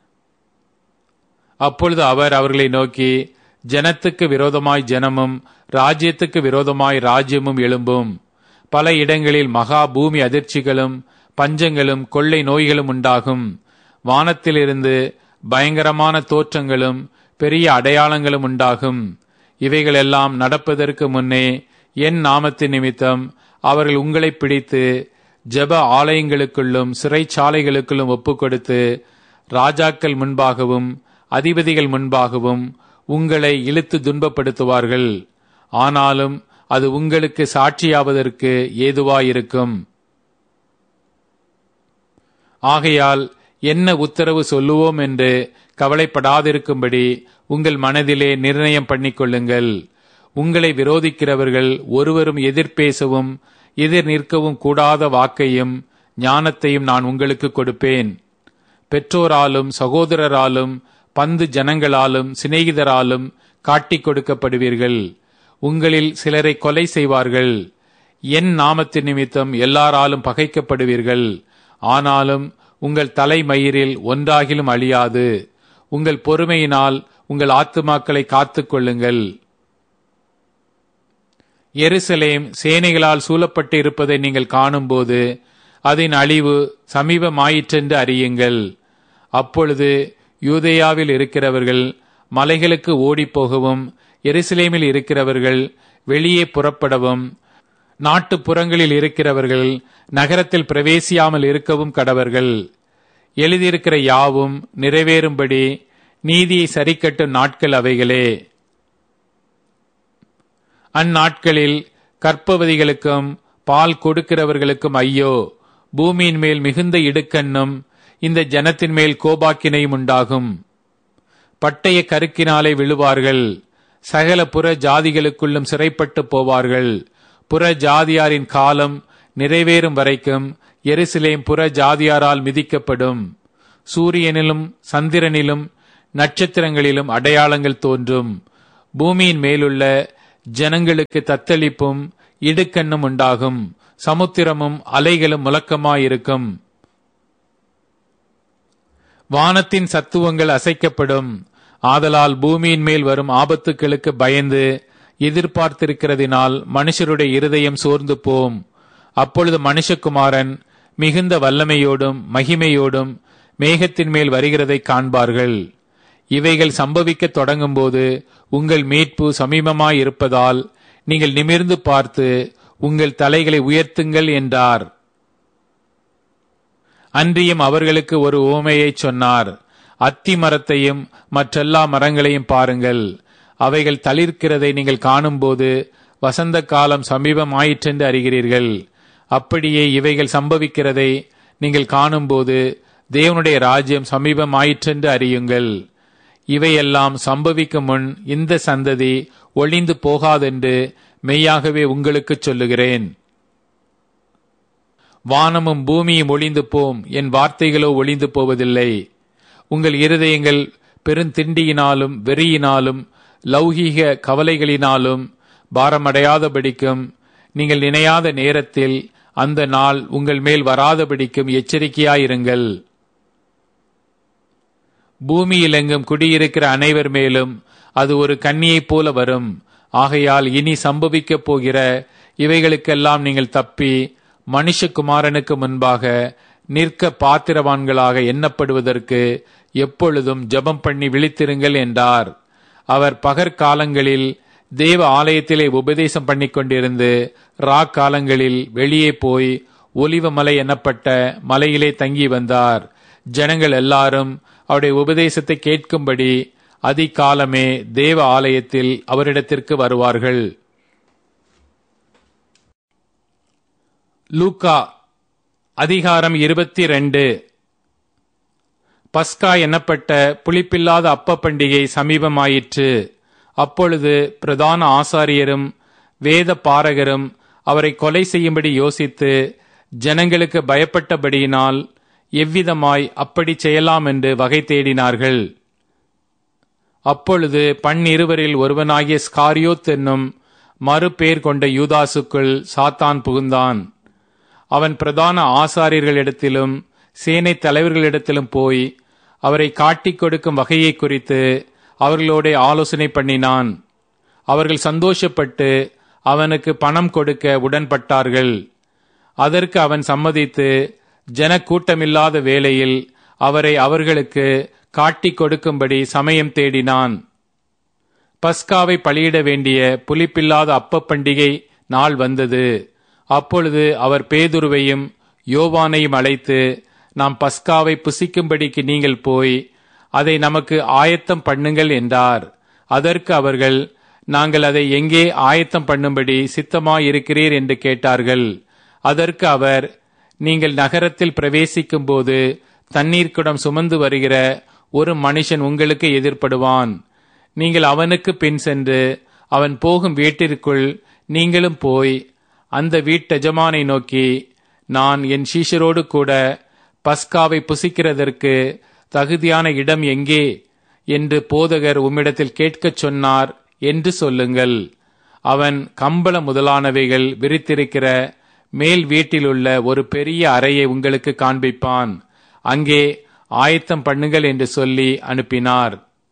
அப்பொழுது அவர் அவர்களை நோக்கி, ஜனத்துக்கு விரோதமாய் ஜனமும் ராஜ்யத்துக்கு விரோதமாய் ராஜ்யமும் எழும்பும். பல இடங்களில் மகா பூமி அதிர்ச்சிகளும் பஞ்சங்களும் கொள்ளை நோய்களும் உண்டாகும். வானத்திலிருந்து பயங்கரமான தோற்றங்களும் பெரிய அடையாளங்களும் உண்டாகும். இவைகளெல்லாம் நடப்பதற்கு முன்னே என் நாமத்தின் நிமித்தம் அவர்கள் உங்களை பிடித்து ஜெப ஆலயங்களுக்குள்ளும் சிறைச்சாலைகளுக்குள்ளும் ஒப்புக்கொடுத்து ராஜாக்கள் முன்பாகவும் அதிபதிகள் முன்பாகவும் உங்களை இழுத்து துன்பப்படுத்துவார்கள். ஆனாலும் அது உங்களுக்கு சாட்சியாவதற்கு ஏதுவாயிருக்கும். ஆகையால் என்ன உத்தரவு சொல்லுவோம் என்று கவலைப்படாதிருக்கும்படி உங்கள் மனதிலே நிர்ணயம் பண்ணிக்கொள்ளுங்கள். உங்களை விரோதிக்கிறவர்கள் ஒருவரும் எதிர்பேசவும் எதிர் நிற்கவும் கூடாத வாக்கையும் ஞானத்தையும் நான் உங்களுக்கு கொடுப்பேன். பெற்றோராலும் சகோதரராலும் பந்து ஜனங்களாலும் சிநேகிதராலும் காட்டிக் கொடுக்கப்படுவீர்கள். உங்களில் சிலரை கொலை செய்வார்கள். என் நாமத்தின் நிமித்தம் எல்லாராலும் பகைக்கப்படுவீர்கள். ஆனாலும் உங்கள் தலைமயிரில் ஒன்றாகிலும் அழியாது. உங்கள் பொறுமையினால் உங்கள் ஆத்துமாக்களை காத்துக் கொள்ளுங்கள். எருசலேம் சேனைகளால் சூழப்பட்டு இருப்பதை நீங்கள் காணும்போது அதன் அழிவு சமீபமாயிற்றென்று அறியுங்கள். அப்பொழுது யூதேயாவில் இருக்கிறவர்கள் மலைகளுக்கு ஓடிப்போகவும் எருசலேமில் இருக்கிறவர்கள் வெளியே புறப்படவும் நாட்டுப்புறங்களில் இருக்கிறவர்கள் நகரத்தில் பிரவேசியாமல் இருக்கவும் கடவர்கள். எழுதியிருக்கிற யாவும் நிறைவேறும்படி நீதியை சரிக்கட்டும் நாட்கள் அவைகளே. அந்நாட்களில் கற்பவதிகளுக்கும் பால் கொடுக்கிறவர்களுக்கும் ஐயோ! பூமியின் மேல் மிகுந்த இடுக்கண்ணும் இந்த ஜனத்தின் மேல் கோபாக்கினையும் உண்டாகும். பட்டய கருக்கினாலே விழுவார்கள். சகல புற ஜாதிகளுக்குள்ளும் சிறைப்பட்டு போவார்கள். புற ஜாதியாரின் காலம் நிறைவேறும் வரைக்கும் எருசலேம் புற ஜாதியாரால் மிதிக்கப்படும். சூரியனிலும் சந்திரனிலும் நட்சத்திரங்களிலும் அடையாளங்கள் தோன்றும். பூமியின் மேலுள்ள ஜனங்களுக்கு தத்தளிப்பும் இடுக்கண்ணும் உண்டாகும். சமுத்திரமும் அலைகளும் முழக்கமாயிருக்கும். வானத்தின் சத்துவங்கள் அசைக்கப்படும். ஆதலால் பூமியின் மேல் வரும் ஆபத்துக்களுக்கு பயந்து எதிர்பார்த்திருக்கிறதினால் மனுஷருடைய இருதயம் சோர்ந்து போம். அப்பொழுது மனுஷகுமாரன் மிகுந்த வல்லமையோடும் மகிமையோடும் மேகத்தின் மேல் வருகிறதை காண்பார்கள். இவைகள் சம்பவிக்க தொடங்கும் போது உங்கள் மீட்பு சமீபமாயிருப்பதால் நீங்கள் நிமிர்ந்து பார்த்து உங்கள் தலைகளை உயர்த்துங்கள் என்றார். அன்றியும் அவர்களுக்கு ஒரு உவமையை சொன்னார். அத்தி மரத்தையும் மற்றெல்லா மரங்களையும் பாருங்கள். அவைகள் தளிர்க்கிறதை நீங்கள் காணும்போது வசந்த காலம் சமீபமாயிற்றென்று அறிகிறீர்கள். அப்படியே இவைகள் சம்பவிக்கிறதை நீங்கள் காணும்போது தேவனுடைய ராஜ்யம் சமீபமாயிற்றென்று அறியுங்கள். இவையெல்லாம் சம்பவிக்கும் முன் இந்த சந்ததி ஒளிந்து போகாதென்று மெய்யாகவே உங்களுக்கு சொல்லுகிறேன். வானமும் பூமியும் ஒளிந்து போம், என் வார்த்தைகளோ ஒளிந்து போவதில்லை. உங்கள் இருதயங்கள் பெருந்திண்டியினாலும் வெறியினாலும் லௌகீக கவலைகளினாலும் பாரமடையாதபடிக்கும் நீங்கள் நினையாத நேரத்தில் அந்த நாள் உங்கள் மேல் வராதபடிக்கும் எச்சரிக்கையாயிருங்கள். பூமியிலெங்கும் குடியிருக்கிற அனைவர் மேலும் அது ஒரு கன்னியைப் போல வரும். ஆகையால் இனி சம்பவிக்கப் போகிற இவைகளுக்கெல்லாம் நீங்கள் தப்பி மனுஷகுமாரனுக்கு முன்பாக நிற்க பாத்திரவான்களாக எண்ணப்படுவதற்கு எப்பொழுதும் ஜெபம் பண்ணி விழித்திருங்கள் என்றார். அவர் பகற்காலங்களில் தேவ ஆலயத்திலே உபதேசம் பண்ணி கொண்டிருந்து ராக்காலங்களில் வெளியே போய் ஒலிவ மலை எனப்பட்ட மலையிலே தங்கி வந்தார். ஜனங்கள் எல்லாரும் அவருடைய உபதேசத்தை கேட்கும்படி அதிகாலமே தேவ ஆலயத்தில் அவரிடத்திற்கு வருவார்கள். லூக்கா அதிகாரம் இருபத்தி ரெண்டு. பஸ்கா எனப்பட்ட புளிப்பில்லாத அப்ப பண்டிகை சமீபமாயிற்று. அப்பொழுது பிரதான ஆசாரியரும் வேத பாரகரும் அவரை கொலை செய்யும்படி யோசித்து ஜனங்களுக்கு பயப்பட்டபடியினால் எவ்விதமாய் அப்படி செய்யலாம் என்று வகை தேடினார்கள். அப்பொழுது பன்னிருவரில் ஒருவனாகிய ஸ்காரியோத் என்னும் மறுபேர் கொண்ட யூதாசுக்குள் சாத்தான் புகுந்தான். அவன் பிரதான ஆசாரியர்களிடத்திலும் சேனை தலைவர்களிடத்திலும் போய் அவரை காட்டிக் கொடுக்கும் வகையை குறித்து அவர்களோட ஆலோசனை பண்ணினான். அவர்கள் சந்தோஷப்பட்டு அவனுக்கு பணம் கொடுக்க உடன்பட்டார்கள். அதற்கு அவன் சம்மதித்து ஜனக்கூட்டமில்லாத வேளையில் அவரை அவர்களுக்கு காட்டிக் கொடுக்கும்படி சமயம் தேடினான். பஸ்காவை பலியிட வேண்டிய புளிப்பில்லாத அப்ப பண்டிகை நாள் வந்தது. அப்பொழுது அவர் பேதுருவையும் யோவானையும் அழைத்து, நாம் பஸ்காவை புசிக்கும்படிக்கு நீங்கள் போய் அதை நமக்கு ஆயத்தம் பண்ணுங்கள் என்றார். அதற்கு அவர்கள், நாங்கள் அதை எங்கே ஆயத்தம் பண்ணும்படி சித்தமாயிருக்கிறீர் என்று கேட்டார்கள். அதற்கு அவர், நீங்கள் நகரத்தில் பிரவேசிக்கும் போது தண்ணீர் குடம் சுமந்து வருகிற ஒரு மனுஷன் உங்களுக்கு எதிர்ப்படுவான். நீங்கள் அவனுக்கு பின் சென்று அவன் போகும் வீட்டிற்குள் நீங்களும் போய் அந்த வீட்டெஜமானை நோக்கி, நான் என் சீஷரோடு கூட பஸ்காவை புசிக்கிறதற்கு தகுதியான இடம் எங்கே என்று போதகர் உம்மிடத்தில் கேட்கச் சொன்னார் என்று சொல்லுங்கள். அவன் கம்பள முதலானவைகள் விரித்திருக்கிற மேல் வீட்டிலுள்ள ஒரு பெரிய அறையை உங்களுக்கு காண்பிப்பான். அங்கே ஆயத்தம் பண்ணுங்கள் என்று சொல்லி அனுப்பினார்.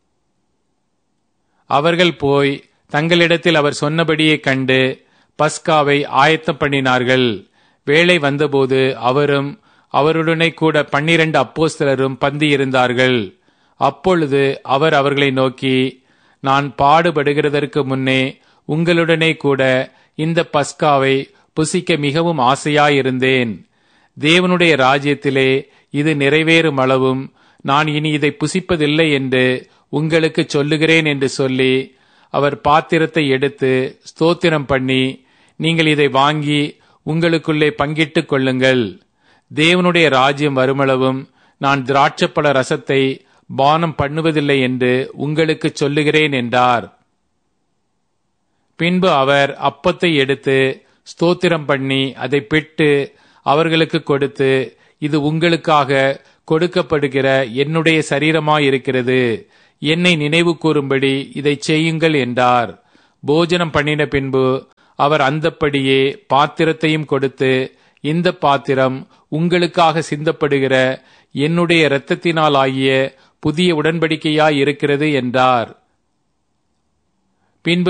அவர்கள் போய் தங்களிடத்தில் அவர் சொன்னபடியே கண்டு பஸ்காவை ஆயத்தம் பண்ணினார்கள். வேளை வந்தபோது அவரும் அவருடனே கூட பன்னிரண்டு அப்போஸ்தலரும் பந்தி இருந்தார்கள். அப்பொழுது அவர் அவர்களை நோக்கி, நான் பாடுபடுகிறதற்கு முன்னே உங்களுடனே கூட இந்த பஸ்காவை புசிக்க மிகவும் ஆசையாயிருந்தேன். தேவனுடைய ராஜ்யத்திலே இது நிறைவேறும் அளவும் நான் இனி இதை புசிப்பதில்லை என்று உங்களுக்கு சொல்லுகிறேன் என்று சொல்லி அவர் பாத்திரத்தை எடுத்து ஸ்தோத்திரம் பண்ணி, நீங்கள் இதை வாங்கி உங்களுக்குள்ளே பங்கிட்டுக் கொள்ளுங்கள். தேவனுடைய ராஜ்யம் வருமளவும் நான் திராட்சப்பழ ரசத்தை பானம் பண்ணுவதில்லை என்று உங்களுக்கு சொல்லுகிறேன் என்றார். பின்பு அவர் அப்பத்தை எடுத்து ஸ்தோத்திரம் பண்ணி அதை பிட்டு அவர்களுக்கு கொடுத்து, இது உங்களுக்காக கொடுக்கப்படுகிற என்னுடைய சரீரமாயிருக்கிறது. என்னை நினைவு கூறும்படி இதை செய்யுங்கள் என்றார். போஜனம் பண்ணின பின்பு அவர் அந்தப்படியே பாத்திரத்தையும் கொடுத்து, இந்த பாத்திரம் உங்களுக்காக சிந்தப்படுகிற என்னுடைய இரத்தத்தினால் ஆகிய புதிய உடன்படிக்கையாய் இருக்கிறது என்றார்.